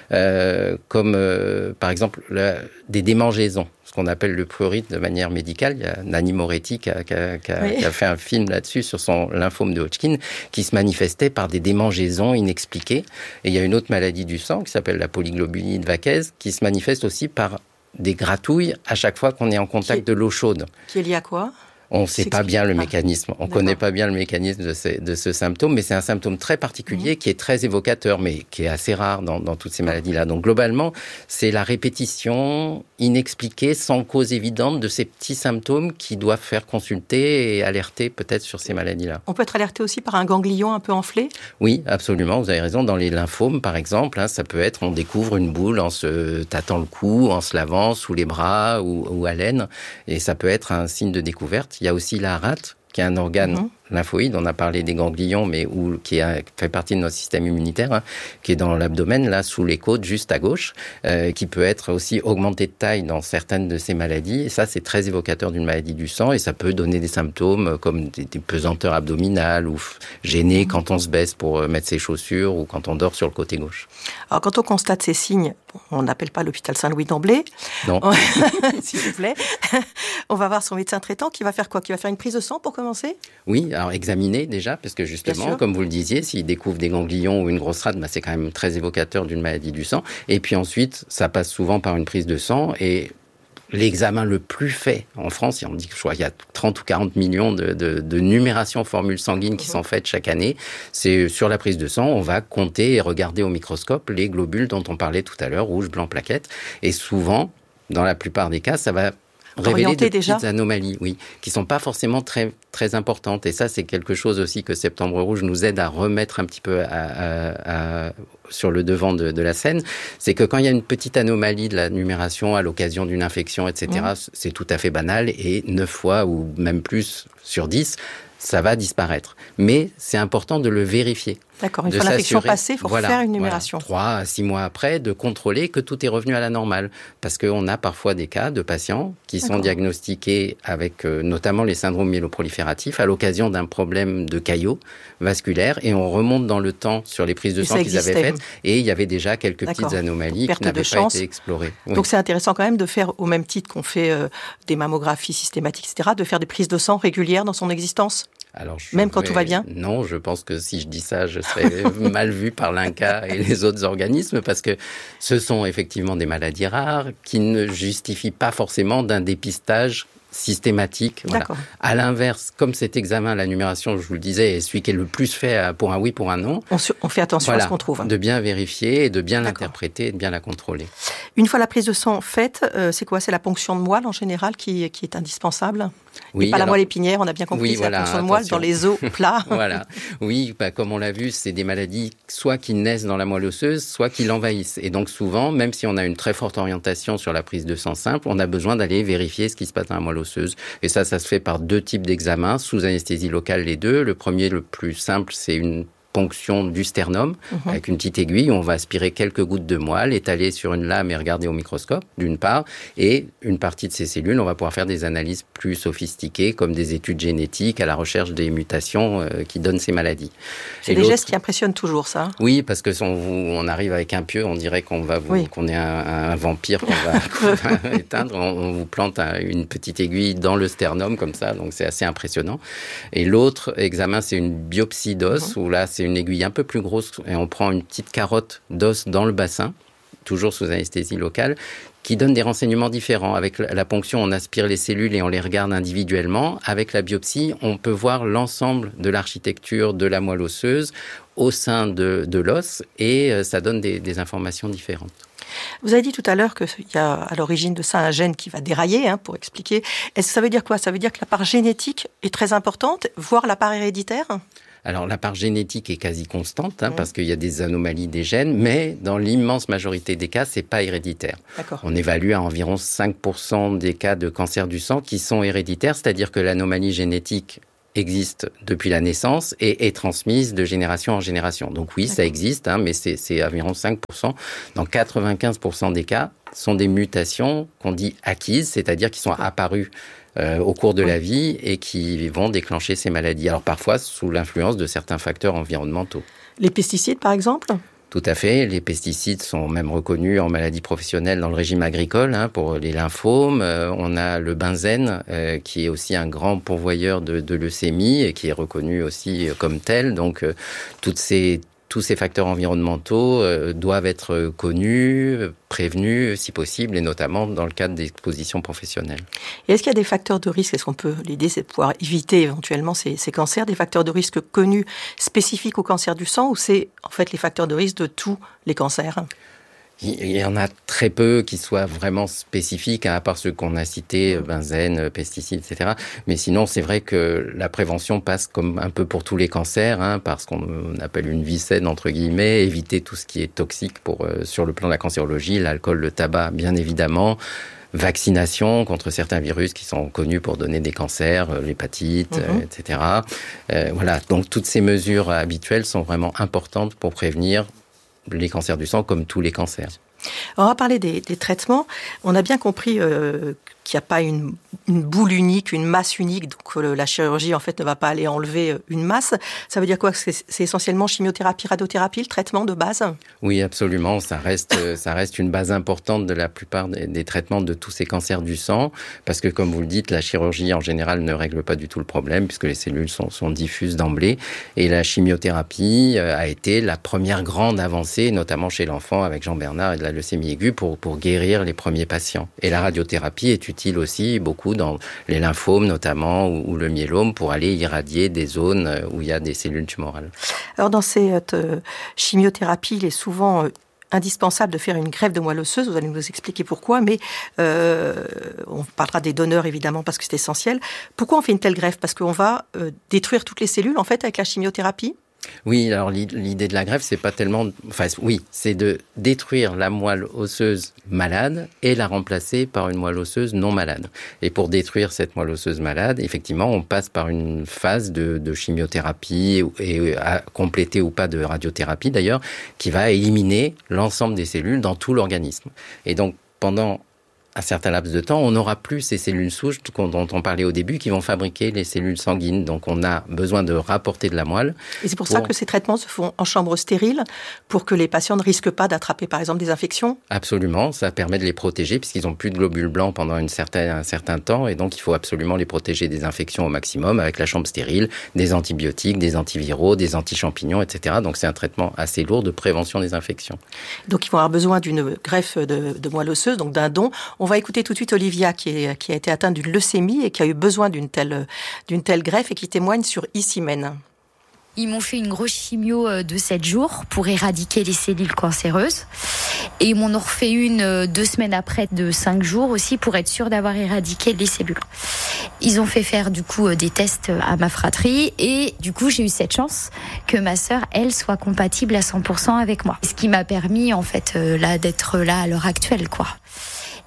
euh, comme euh, par exemple la, des démangeaisons. Ce qu'on appelle le prurite de manière médicale. Il y a Nanni Moretti qui a, qui a, qui a, oui. qui a fait un film là-dessus sur son lymphome de Hodgkin qui se manifestait par des démangeaisons inexpliquées. Et il y a une autre maladie du sang qui s'appelle la polyglobuline de Vaquez qui se manifeste aussi par des gratouilles à chaque fois qu'on est en contact est, de l'eau chaude. Qui est lié à quoi ? On ne sait pas bien le mécanisme. On ne connaît pas bien le mécanisme de, ces, de ce symptôme, mais c'est un symptôme très particulier mmh. qui est très évocateur, mais qui est assez rare dans, dans toutes ces maladies-là. Donc globalement, c'est la répétition inexpliquée, sans cause évidente, de ces petits symptômes qui doivent faire consulter et alerter peut-être sur ces maladies-là. On peut être alerté aussi par un ganglion un peu enflé ? Oui, absolument. Vous avez raison. Dans les lymphomes, par exemple, hein, ça peut être, on découvre une boule en se tâtant le cou, en se lavant sous les bras ou, ou à l'aine, et ça peut être un signe de découverte. Il y a aussi la rate, qui est un organe mmh. lymphoïde. On a parlé des ganglions, mais où, qui a, fait partie de notre système immunitaire, hein, qui est dans l'abdomen, là, sous les côtes, juste à gauche, euh, qui peut être aussi augmenté de taille dans certaines de ces maladies. Et ça, c'est très évocateur d'une maladie du sang, et ça peut donner des symptômes comme des, des pesanteurs abdominales ou gêner mmh. quand on se baisse pour mettre ses chaussures ou quand on dort sur le côté gauche. Alors, quand on constate ces signes, on n'appelle pas l'hôpital Saint-Louis d'emblée. Non. S'il vous plaît. On va voir son médecin traitant qui va faire quoi ? Qui va faire une prise de sang pour commencer ? Oui, alors examiner déjà, parce que justement, comme vous le disiez, s'il découvre des ganglions ou une grosse rate, bah, c'est quand même très évocateur d'une maladie du sang. Et puis ensuite, ça passe souvent par une prise de sang et l'examen le plus fait en France, on dit qu'il y a trente ou quarante millions de, de, de numérations formules sanguines qui mmh. sont faites chaque année. C'est sur la prise de sang, on va compter et regarder au microscope les globules dont on parlait tout à l'heure, rouge, blanc, plaquettes. Et souvent, dans la plupart des cas, ça va révéler de déjà. petites anomalies, oui, qui sont pas forcément très très importantes. Et ça, c'est quelque chose aussi que Septembre Rouge nous aide à remettre un petit peu à, à, à, sur le devant de, de la scène. C'est que quand il y a une petite anomalie de la numération à l'occasion d'une infection, et cetera, mmh. c'est tout à fait banal. Et neuf fois ou même plus sur dix, ça va disparaître. Mais c'est important de le vérifier. D'accord, une fois l'infection passée, il faut voilà, refaire une numération. Trois à six mois après, de contrôler que tout est revenu à la normale. Parce qu'on a parfois des cas de patients qui D'accord. sont diagnostiqués avec euh, notamment les syndromes myéloprolifératifs à l'occasion d'un problème de caillot vasculaire. Et on remonte dans le temps sur les prises de sang qu'ils avaient faites. Et il y avait déjà quelques D'accord. petites anomalies qui n'avaient pas été explorées. Oui. Donc c'est intéressant quand même de faire, au même titre qu'on fait euh, des mammographies systématiques, et cetera, de faire des prises de sang régulières dans son existence. Alors, même quand vais... tout va bien ? Non, je pense que si je dis ça, je serais mal vu par l'I N C A et les autres organismes, parce que ce sont effectivement des maladies rares qui ne justifient pas forcément d'un dépistage systématique. Voilà. À l'inverse, comme cet examen, la numération, je vous le disais, est celui qui est le plus fait pour un oui, pour un non. On, su- on fait attention voilà, à ce qu'on trouve. De bien vérifier, et de bien D'accord. l'interpréter et de bien la contrôler. Une fois la prise de sang faite, euh, c'est quoi ? C'est la ponction de moelle en général qui, qui est indispensable ? Oui, et pas alors, la moelle épinière, on a bien compris, oui, c'est voilà, la ponction attention. de moelle dans les os plats. Voilà. Oui, bah, comme on l'a vu, c'est des maladies soit qui naissent dans la moelle osseuse, soit qui l'envahissent. Et donc souvent, même si on a une très forte orientation sur la prise de sang simple, on a besoin d'aller vérifier ce qui se passe dans la moelle moelle osseuse. Et ça, ça se fait par deux types d'examens, sous anesthésie locale les deux. Le premier, le plus simple, c'est une ponction du sternum, mmh. avec une petite aiguille, on va aspirer quelques gouttes de moelle, étaler sur une lame et regarder au microscope, d'une part, et une partie de ces cellules, on va pouvoir faire des analyses plus sophistiquées, comme des études génétiques à la recherche des mutations euh, qui donnent ces maladies. C'est et des gestes qui impressionnent toujours, ça. Oui, parce que si on, on arrive avec un pieu, on dirait qu'on va vous, oui. qu'on est un, un vampire qu'on va, qu'on va éteindre. On, on vous plante un, une petite aiguille dans le sternum, comme ça, donc c'est assez impressionnant. Et l'autre examen, c'est une biopsie d'os, mmh. où là, c'est une aiguille un peu plus grosse et on prend une petite carotte d'os dans le bassin, toujours sous anesthésie locale, qui donne des renseignements différents. Avec la ponction, on aspire les cellules et on les regarde individuellement. Avec la biopsie, on peut voir l'ensemble de l'architecture de la moelle osseuse au sein de, de l'os et ça donne des, des informations différentes. Vous avez dit tout à l'heure qu'il y a à l'origine de ça un gène qui va dérailler, hein, pour expliquer. Est-ce que ça veut dire quoi ? Ça veut dire que la part génétique est très importante, voire la part héréditaire ? Alors, la part génétique est quasi constante, hein, mmh. parce qu'il y a des anomalies des gènes, mais dans l'immense majorité des cas, c'est pas héréditaire. D'accord. On évalue à environ cinq pour cent des cas de cancer du sang qui sont héréditaires, c'est-à-dire que l'anomalie génétique existe depuis la naissance et est transmise de génération en génération. Donc oui, D'accord. ça existe, hein, mais c'est, c'est environ cinq pour cent. Dans quatre-vingt-quinze pour cent des cas, ce sont des mutations qu'on dit acquises, c'est-à-dire qui sont D'accord. apparues Euh, au cours de oui. la vie et qui vont déclencher ces maladies. Alors parfois sous l'influence de certains facteurs environnementaux. Les pesticides par exemple ? Tout à fait. Les pesticides sont même reconnus en maladie professionnelle dans le régime agricole, hein, pour les lymphomes. Euh, on a le benzène euh, qui est aussi un grand pourvoyeur de, de leucémie et qui est reconnu aussi comme tel. Donc euh, toutes ces Tous ces facteurs environnementaux euh, doivent être connus, prévenus si possible, et notamment dans le cadre d'expositions professionnelles. Et est-ce qu'il y a des facteurs de risque ? Est-ce qu'on peut, l'idée c'est de pouvoir éviter éventuellement ces, ces cancers, des facteurs de risque connus spécifiques au cancer du sang, ou c'est en fait les facteurs de risque de tous les cancers ? Il y en a très peu qui soient vraiment spécifiques, hein, à part ceux qu'on a cités, benzène, pesticides, et cetera. Mais sinon, c'est vrai que la prévention passe comme un peu pour tous les cancers, hein, par ce qu'on appelle une vie saine, entre guillemets, éviter tout ce qui est toxique pour, euh, sur le plan de la cancérologie, l'alcool, le tabac, bien évidemment. Vaccination contre certains virus qui sont connus pour donner des cancers, l'hépatite, mmh. et cetera. Euh, voilà. Donc, toutes ces mesures habituelles sont vraiment importantes pour prévenir les cancers du sang comme tous les cancers. On va parler des, des traitements. On a bien compris euh, qu'il n'y a pas une, une boule unique, une masse unique, donc euh, la chirurgie en fait ne va pas aller enlever une masse. Ça veut dire quoi ? C'est, c'est essentiellement chimiothérapie, radiothérapie, le traitement de base ? Oui, absolument. Ça reste, ça reste une base importante de la plupart des, des traitements de tous ces cancers du sang, parce que comme vous le dites, la chirurgie en général ne règle pas du tout le problème, puisque les cellules sont, sont diffuses d'emblée. Et la chimiothérapie a été la première grande avancée, notamment chez l'enfant avec Jean Bernard et de la leucémie aiguë, pour, pour guérir les premiers patients. Et la radiothérapie est utile aussi beaucoup dans les lymphomes notamment, ou, ou le myélome, pour aller irradier des zones où il y a des cellules tumorales. Alors dans cette euh, chimiothérapie, il est souvent euh, indispensable de faire une greffe de moelle osseuse. Vous allez nous expliquer pourquoi, mais euh, on parlera des donneurs évidemment parce que c'est essentiel. Pourquoi on fait une telle greffe ? Parce qu'on va euh, détruire toutes les cellules en fait avec la chimiothérapie ? Oui, alors l'idée de la greffe, c'est pas tellement... Enfin, oui, c'est de détruire la moelle osseuse malade et la remplacer par une moelle osseuse non malade. Et pour détruire cette moelle osseuse malade, effectivement, on passe par une phase de, de chimiothérapie, et à compléter ou pas de radiothérapie d'ailleurs, qui va éliminer l'ensemble des cellules dans tout l'organisme. Et donc, pendant un certain laps de temps, on n'aura plus ces cellules souches dont on parlait au début qui vont fabriquer les cellules sanguines. Donc, on a besoin de rapporter de la moelle. Et c'est pour, pour ça que ces traitements se font en chambre stérile pour que les patients ne risquent pas d'attraper, par exemple, des infections ? Absolument. Ça permet de les protéger puisqu'ils n'ont plus de globules blancs pendant une certaine, un certain temps. Et donc, il faut absolument les protéger des infections au maximum avec la chambre stérile, des antibiotiques, des antiviraux, des anti-champignons, et cetera. Donc, c'est un traitement assez lourd de prévention des infections. Donc, ils vont avoir besoin d'une greffe de, de moelle osseuse, donc d'un don. On va écouter tout de suite Olivia qui, est, qui a été atteinte d'une leucémie et qui a eu besoin d'une telle, d'une telle greffe et qui témoigne sur Icimène. Ils m'ont fait une grosse chimio de sept jours pour éradiquer les cellules cancéreuses. Et ils m'en ont refait une deux semaines après de cinq jours aussi pour être sûr d'avoir éradiqué les cellules. Ils ont fait faire du coup des tests à ma fratrie et du coup j'ai eu cette chance que ma sœur, elle, soit compatible à cent pour cent avec moi. Ce qui m'a permis en fait là d'être là à l'heure actuelle, quoi.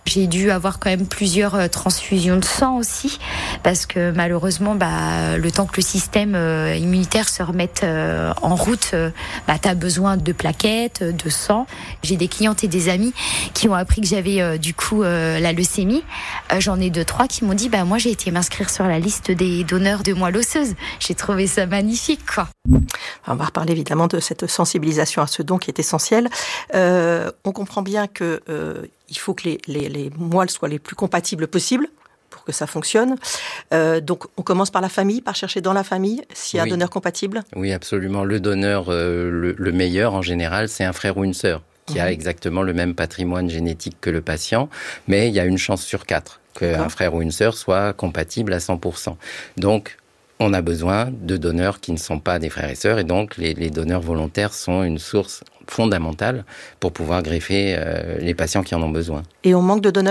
J'ai dû avoir quand même plusieurs euh, transfusions de sang aussi, parce que malheureusement, bah, le temps que le système euh, immunitaire se remette euh, en route, euh, bah, tu as besoin de plaquettes, de sang. J'ai des clientes et des amis qui ont appris que j'avais euh, du coup euh, la leucémie. Euh, j'en ai deux, trois qui m'ont dit, bah, moi j'ai été m'inscrire sur la liste des donneurs de moelle osseuse. J'ai trouvé ça magnifique, quoi. On va reparler évidemment de cette sensibilisation à ce don qui est essentiel. Euh, on comprend bien que euh, il faut que les, les, les moelles soient les plus compatibles possibles pour que ça fonctionne. Euh, donc, on commence par la famille, par chercher dans la famille s'il y a oui. un donneur compatible. Oui, absolument. Le donneur euh, le, le meilleur, en général, c'est un frère ou une sœur qui mmh. a exactement le même patrimoine génétique que le patient, mais il y a une chance sur quatre qu'un frère ou une sœur soit compatible à cent pour cent. Donc, on a besoin de donneurs qui ne sont pas des frères et sœurs, et donc les, les donneurs volontaires sont une source fondamentale pour pouvoir greffer euh, les patients qui en ont besoin. Et on manque de donneurs ?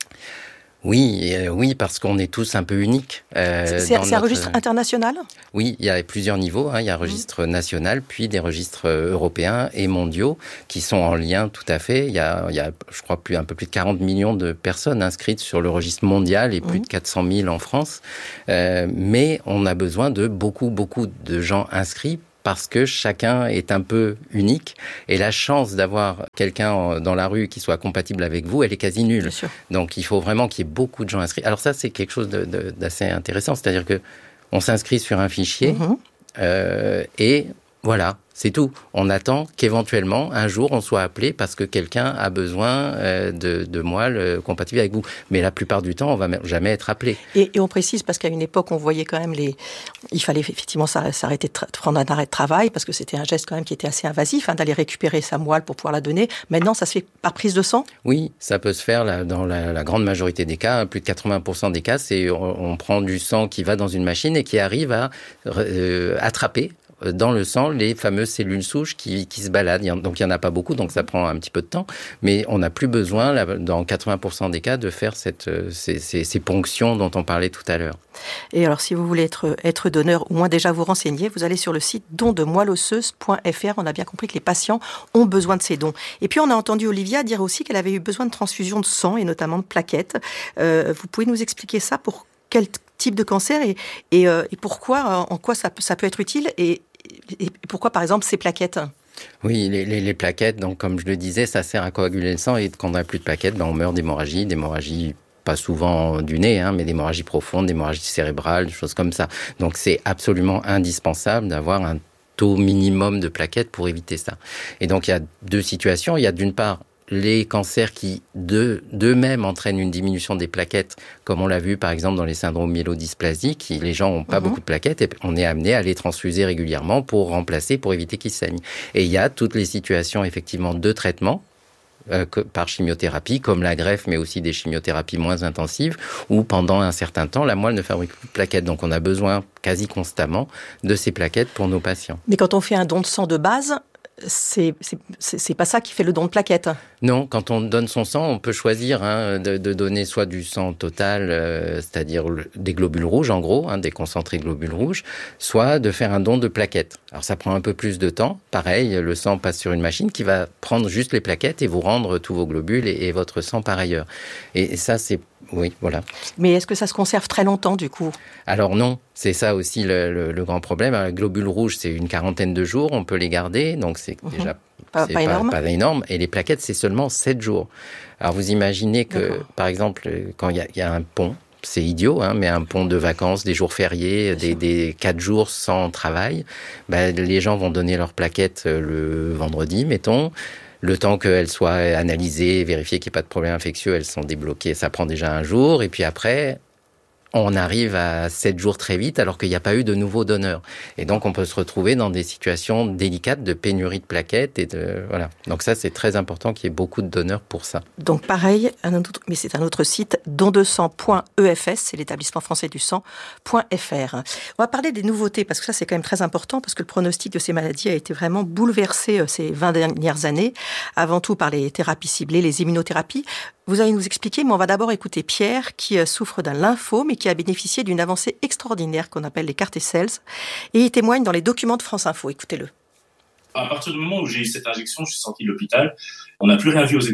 Oui, euh, oui, parce qu'on est tous un peu uniques. Euh, c'est c'est notre... un registre international ? Oui, il y a plusieurs niveaux. Hein. Il y a un registre mmh. national, puis des registres européens et mondiaux qui sont en lien tout à fait. Il y a, il y a je crois, plus, un peu plus de quarante millions de personnes inscrites sur le registre mondial et plus mmh. de quatre cent mille en France. Euh, mais on a besoin de beaucoup, beaucoup de gens inscrits parce que chacun est un peu unique et la chance d'avoir quelqu'un dans la rue qui soit compatible avec vous, elle est quasi nulle. Donc il faut vraiment qu'il y ait beaucoup de gens inscrits. Alors ça, c'est quelque chose de, de, d'assez intéressant, c'est-à-dire que on s'inscrit sur un fichier mmh. euh, et voilà, c'est tout. On attend qu'éventuellement, un jour, on soit appelé parce que quelqu'un a besoin euh, de, de moelle euh, compatible avec vous. Mais la plupart du temps, on va jamais être appelé. Et, et on précise, parce qu'à une époque, on voyait quand même les... Il fallait effectivement s'arrêter de tra- prendre un arrêt de travail, parce que c'était un geste quand même qui était assez invasif, hein, d'aller récupérer sa moelle pour pouvoir la donner. Maintenant, ça se fait par prise de sang ? Oui, ça peut se faire là, dans la, la grande majorité des cas. Plus de quatre-vingts pour cent des cas, c'est on, on prend du sang qui va dans une machine et qui arrive à euh, attraper dans le sang les fameuses cellules souches qui, qui se baladent. Donc il n'y en a pas beaucoup, donc ça prend un petit peu de temps. Mais on n'a plus besoin, là, dans quatre-vingts pour cent des cas, de faire cette, ces, ces, ces ponctions dont on parlait tout à l'heure. Et alors, si vous voulez être, être donneur, ou moins déjà vous renseigner, vous allez sur le site don de moelle osseuse point f r. On a bien compris que les patients ont besoin de ces dons. Et puis, on a entendu Olivia dire aussi qu'elle avait eu besoin de transfusion de sang, et notamment de plaquettes. Euh, vous pouvez nous expliquer ça, pour quel type de cancer et, et, euh, et pourquoi, en quoi ça, ça peut être utile et Et pourquoi, par exemple, ces plaquettes ? Oui, les, les, les plaquettes, donc comme je le disais, ça sert à coaguler le sang. Et quand on n'a plus de plaquettes, ben on meurt d'hémorragie, d'hémorragie pas souvent du nez, hein, mais d'hémorragie profonde, d'hémorragie cérébrale, des choses comme ça. Donc c'est absolument indispensable d'avoir un taux minimum de plaquettes pour éviter ça. Et donc il y a deux situations. Il y a d'une part les cancers qui, de, d'eux-mêmes, entraînent une diminution des plaquettes, comme on l'a vu, par exemple, dans les syndromes myélodysplasiques, qui, les gens n'ont pas mmh. beaucoup de plaquettes, et on est amené à les transfuser régulièrement pour remplacer, pour éviter qu'ils saignent. Et il y a toutes les situations, effectivement, de traitement, euh, que, par chimiothérapie, comme la greffe, mais aussi des chimiothérapies moins intensives, où pendant un certain temps, la moelle ne fabrique plus de plaquettes. Donc on a besoin, quasi constamment, de ces plaquettes pour nos patients. Mais quand on fait un don de sang de base, C'est, c'est, c'est pas ça qui fait le don de plaquettes. Non, quand on donne son sang, on peut choisir hein, de, de donner soit du sang total, euh, c'est-à-dire le, des globules rouges en gros, hein, des concentrés globules rouges, soit de faire un don de plaquettes. Alors ça prend un peu plus de temps. Pareil, le sang passe sur une machine qui va prendre juste les plaquettes et vous rendre tous vos globules et, et votre sang par ailleurs. Et, et ça, c'est... Oui, voilà. Mais est-ce que ça se conserve très longtemps, du coup ? Alors non, c'est ça aussi le, le, le grand problème. Alors, les globules rouges, c'est une quarantaine de jours, on peut les garder, donc c'est mmh. déjà pas, c'est pas, pas, énorme. pas énorme. Et les plaquettes, c'est seulement sept jours. Alors vous imaginez que, D'accord. par exemple, quand il y, y a un pont, c'est idiot, hein, mais un pont de vacances, des jours fériés, des, des quatre jours sans travail, ben, les gens vont donner leurs plaquettes le vendredi, mettons. Le temps qu'elles soient analysées, vérifiées qu'il n'y ait pas de problème infectieux, elles sont débloquées. Ça prend déjà un jour. Et puis après, on arrive à sept jours très vite alors qu'il n'y a pas eu de nouveaux donneurs. Et donc, on peut se retrouver dans des situations délicates de pénurie de plaquettes. Et de, voilà. Donc ça, c'est très important qu'il y ait beaucoup de donneurs pour ça. Donc pareil, un autre, mais c'est un autre site, don de sang point e f s, c'est l'établissement français du sang point f r. On va parler des nouveautés, parce que ça, c'est quand même très important, parce que le pronostic de ces maladies a été vraiment bouleversé ces vingt dernières années, avant tout par les thérapies ciblées, les immunothérapies. Vous allez nous expliquer, mais on va d'abord écouter Pierre, qui souffre d'un lymphome et qui a bénéficié d'une avancée extraordinaire qu'on appelle les C A R T-cells. Et il témoigne dans les documents de France Info. Écoutez-le. À partir du moment où j'ai eu cette injection, je suis sorti de l'hôpital. On n'a plus rien vu aux examens.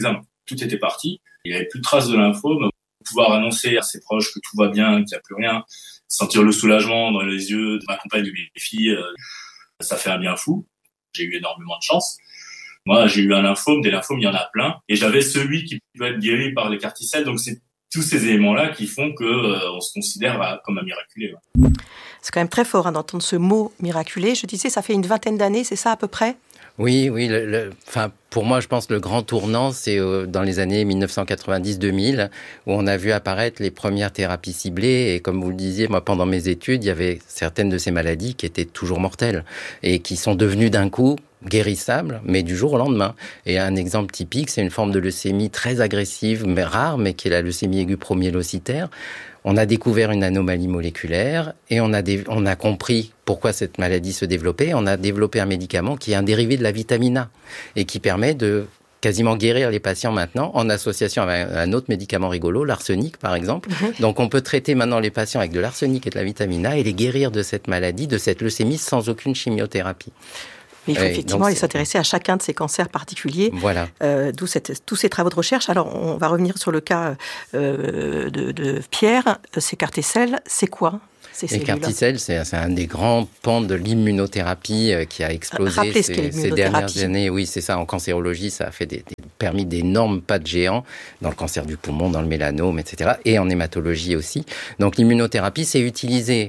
tout était parti. Il n'y avait plus de traces de lymphome. Pouvoir annoncer à ses proches que tout va bien, qu'il n'y a plus rien, sentir le soulagement dans les yeux de ma compagne, de mes filles, euh, ça fait un bien fou. J'ai eu énormément de chance. Moi, j'ai eu un lymphome, des lymphomes, il y en a plein. Et j'avais celui qui peut être guéri par les CAR-T-cells. Donc, c'est tous ces éléments-là qui font qu'on euh, se considère euh, comme un miraculé. Ouais. C'est quand même très fort hein, d'entendre ce mot miraculé. Je disais, ça fait une vingtaine d'années, c'est ça à peu près ? Oui, oui. Le, le, enfin, pour moi, je pense que le grand tournant, c'est euh, dans les années dix-neuf cent quatre-vingt-dix deux mille, où on a vu apparaître les premières thérapies ciblées. Et comme vous le disiez, moi, pendant mes études, il y avait certaines de ces maladies qui étaient toujours mortelles et qui sont devenues d'un coup guérissables, mais du jour au lendemain. Et un exemple typique, c'est une forme de leucémie très agressive, mais rare, mais qui est la leucémie aiguë promyélocitaire. On a découvert une anomalie moléculaire et on a, dé- on a compris pourquoi cette maladie se développait. On a développé un médicament qui est un dérivé de la vitamine A et qui permet de quasiment guérir les patients maintenant en association avec un autre médicament rigolo, l'arsenic par exemple. Mmh. Donc on peut traiter maintenant les patients avec de l'arsenic et de la vitamine A et les guérir de cette maladie, de cette leucémie sans aucune chimiothérapie. Mais il faut effectivement aller s'intéresser à chacun de ces cancers particuliers, voilà. euh, d'où cette, tous ces travaux de recherche. Alors, on va revenir sur le cas euh, de, de Pierre. Ces CAR-T-cells, c'est quoi ces Les CAR-T-cells, c'est, c'est un des grands pans de l'immunothérapie qui a explosé ces, ces, ces dernières années. Oui, c'est ça. En cancérologie, ça a fait des, des, permis d'énormes pas de géants dans le cancer du poumon, dans le mélanome, et cetera. Et en hématologie aussi. Donc, l'immunothérapie, c'est utiliser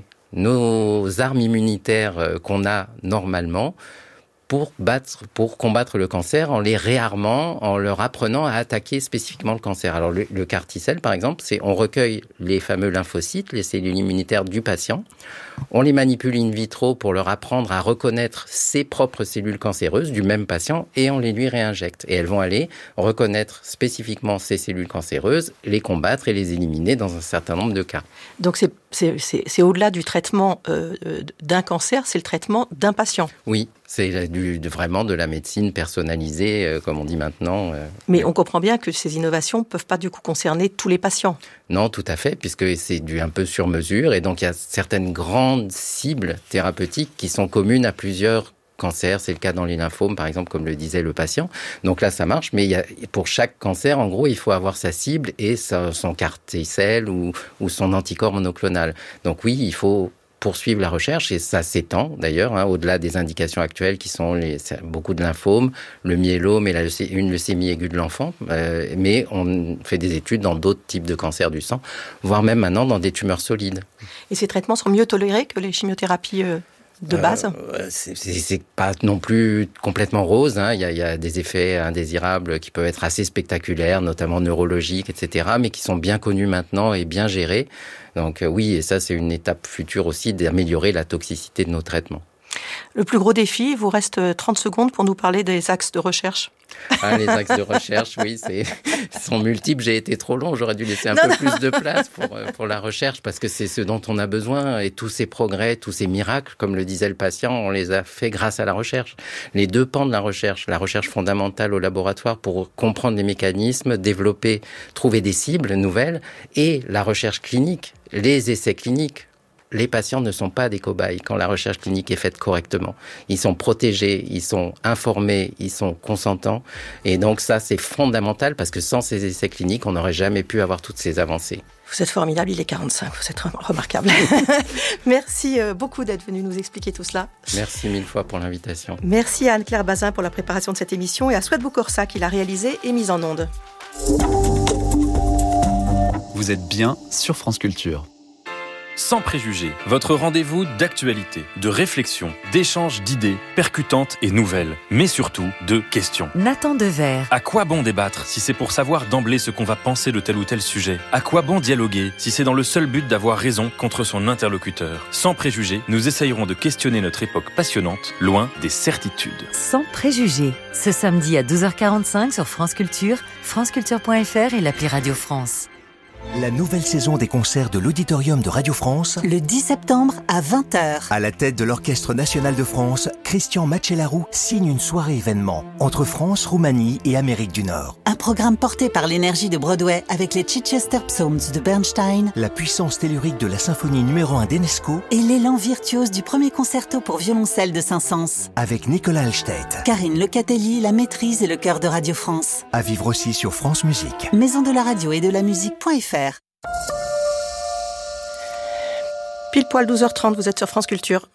nos armes immunitaires qu'on a normalement pour battre, pour combattre le cancer en les réarmant, en leur apprenant à attaquer spécifiquement le cancer. Alors, le, le CAR-T-cell, par exemple, c'est on recueille les fameux lymphocytes, les cellules immunitaires du patient, on les manipule in vitro pour leur apprendre à reconnaître ses propres cellules cancéreuses du même patient et on les lui réinjecte. Et elles vont aller reconnaître spécifiquement ces cellules cancéreuses, les combattre et les éliminer dans un certain nombre de cas. Donc, c'est, c'est, c'est, c'est au-delà du traitement euh, d'un cancer, c'est le traitement d'un patient. Oui. C'est du, de, vraiment de la médecine personnalisée, euh, comme on dit maintenant. Euh, Mais on comprend bien que ces innovations ne peuvent pas du coup concerner tous les patients. Non, tout à fait, puisque c'est du un peu sur mesure. Et donc, il y a certaines grandes cibles thérapeutiques qui sont communes à plusieurs cancers. C'est le cas dans les lymphomes, par exemple, comme le disait le patient. Donc là, ça marche. Mais il y a, pour chaque cancer, en gros, il faut avoir sa cible et sa, son CAR-T-cell ou, ou son anticorps monoclonal. Donc oui, il faut poursuivre la recherche, et ça s'étend d'ailleurs, hein, au-delà des indications actuelles qui sont les, beaucoup de lymphomes, le myélome et la, une leucémie aiguë de l'enfant, euh, mais on fait des études dans d'autres types de cancers du sang, voire même maintenant dans des tumeurs solides. Et ces traitements sont mieux tolérés que les chimiothérapies euh... de base euh, c'est, c'est, c'est pas non plus complètement rose, hein. Il y a, il y a des effets indésirables qui peuvent être assez spectaculaires, notamment neurologiques, et cetera, mais qui sont bien connus maintenant et bien gérés. Donc euh, oui, et ça c'est une étape future aussi d'améliorer la toxicité de nos traitements. Le plus gros défi, il vous reste trente secondes pour nous parler des axes de recherche. Ah, les axes de recherche, oui, c'est, ils sont multiples. J'ai été trop long, j'aurais dû laisser un non, peu non. plus de place pour, pour la recherche, parce que c'est ce dont on a besoin. Et tous ces progrès, tous ces miracles, comme le disait le patient, on les a fait grâce à la recherche. Les deux pans de la recherche, la recherche fondamentale au laboratoire pour comprendre les mécanismes, développer, trouver des cibles nouvelles, et la recherche clinique, les essais cliniques. Les patients ne sont pas des cobayes quand la recherche clinique est faite correctement. Ils sont protégés, ils sont informés, ils sont consentants. Et donc ça, c'est fondamental, parce que sans ces essais cliniques, on n'aurait jamais pu avoir toutes ces avancées. Vous êtes formidable, il est quarante-cinq, vous êtes remarquable. Merci beaucoup d'être venu nous expliquer tout cela. Merci mille fois pour l'invitation. Merci à Anne-Claire Bazin pour la préparation de cette émission et à Souad Boukorsa qui l'a réalisée et mise en onde. Vous êtes bien sur France Culture. Sans préjugés, votre rendez-vous d'actualité, de réflexion, d'échanges d'idées percutantes et nouvelles, mais surtout de questions. Nathan Dever. À quoi bon débattre si c'est pour savoir d'emblée ce qu'on va penser de tel ou tel sujet ? À quoi bon dialoguer si c'est dans le seul but d'avoir raison contre son interlocuteur ? Sans préjugés, nous essayerons de questionner notre époque passionnante, loin des certitudes. Sans préjugés, ce samedi à douze heures quarante-cinq sur France Culture, franceculture point f r et l'appli Radio France. La nouvelle saison des concerts de l'Auditorium de Radio France, le dix septembre à vingt heures. À la tête de l'Orchestre National de France, Christian Macellaro signe une soirée événement entre France, Roumanie et Amérique du Nord. Un programme porté par l'énergie de Broadway avec les Chichester Psalms de Bernstein, la puissance tellurique de la symphonie numéro un d'Enesco et l'élan virtuose du premier concerto pour violoncelle de Saint-Saëns. Avec Nicolas Alstedt, Karine Lecatelli, la maîtrise et le chœur de Radio France. À vivre aussi sur France Musique. Maison de la radio et de la musique.fr. Pile poil douze heures trente, vous êtes sur France Culture.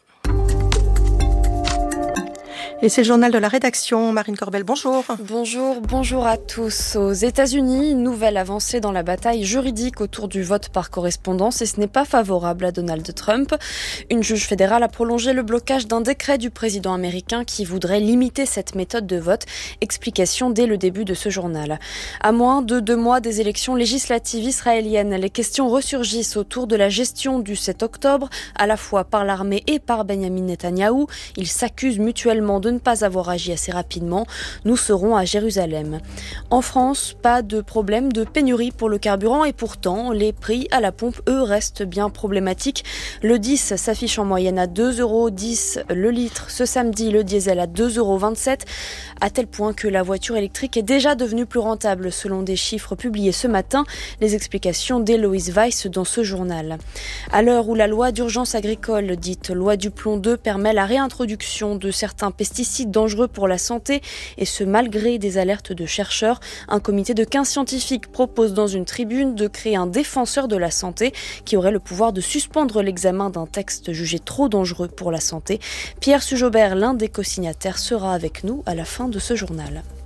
Et c'est le journal de la rédaction. Marine Corbel, bonjour. Bonjour, bonjour à tous. Aux États-Unis, nouvelle avancée dans la bataille juridique autour du vote par correspondance et ce n'est pas favorable à Donald Trump. Une juge fédérale a prolongé le blocage d'un décret du président américain qui voudrait limiter cette méthode de vote. Explication dès le début de ce journal. À moins de deux mois des élections législatives israéliennes, les questions ressurgissent autour de la gestion du sept octobre, à la fois par l'armée et par Benyamin Netanyahou. Ils s'accusent mutuellement de ne pas avoir agi assez rapidement. Nous serons à Jérusalem. En France, pas de problème de pénurie pour le carburant et pourtant, les prix à la pompe, eux, restent bien problématiques. Le dix s'affiche en moyenne à deux euros dix le litre. Ce samedi, le diesel à deux euros vingt-sept, à tel point que la voiture électrique est déjà devenue plus rentable selon des chiffres publiés ce matin. Les explications d'Héloïse Weiss dans ce journal. À l'heure où la loi d'urgence agricole, dite loi du plomb deux, permet la réintroduction de certains pesticides dangereux pour la santé, et ce malgré des alertes de chercheurs. Un comité de quinze scientifiques propose dans une tribune de créer un défenseur de la santé qui aurait le pouvoir de suspendre l'examen d'un texte jugé trop dangereux pour la santé. Pierre Sujobert, l'un des co-signataires, sera avec nous à la fin de ce journal.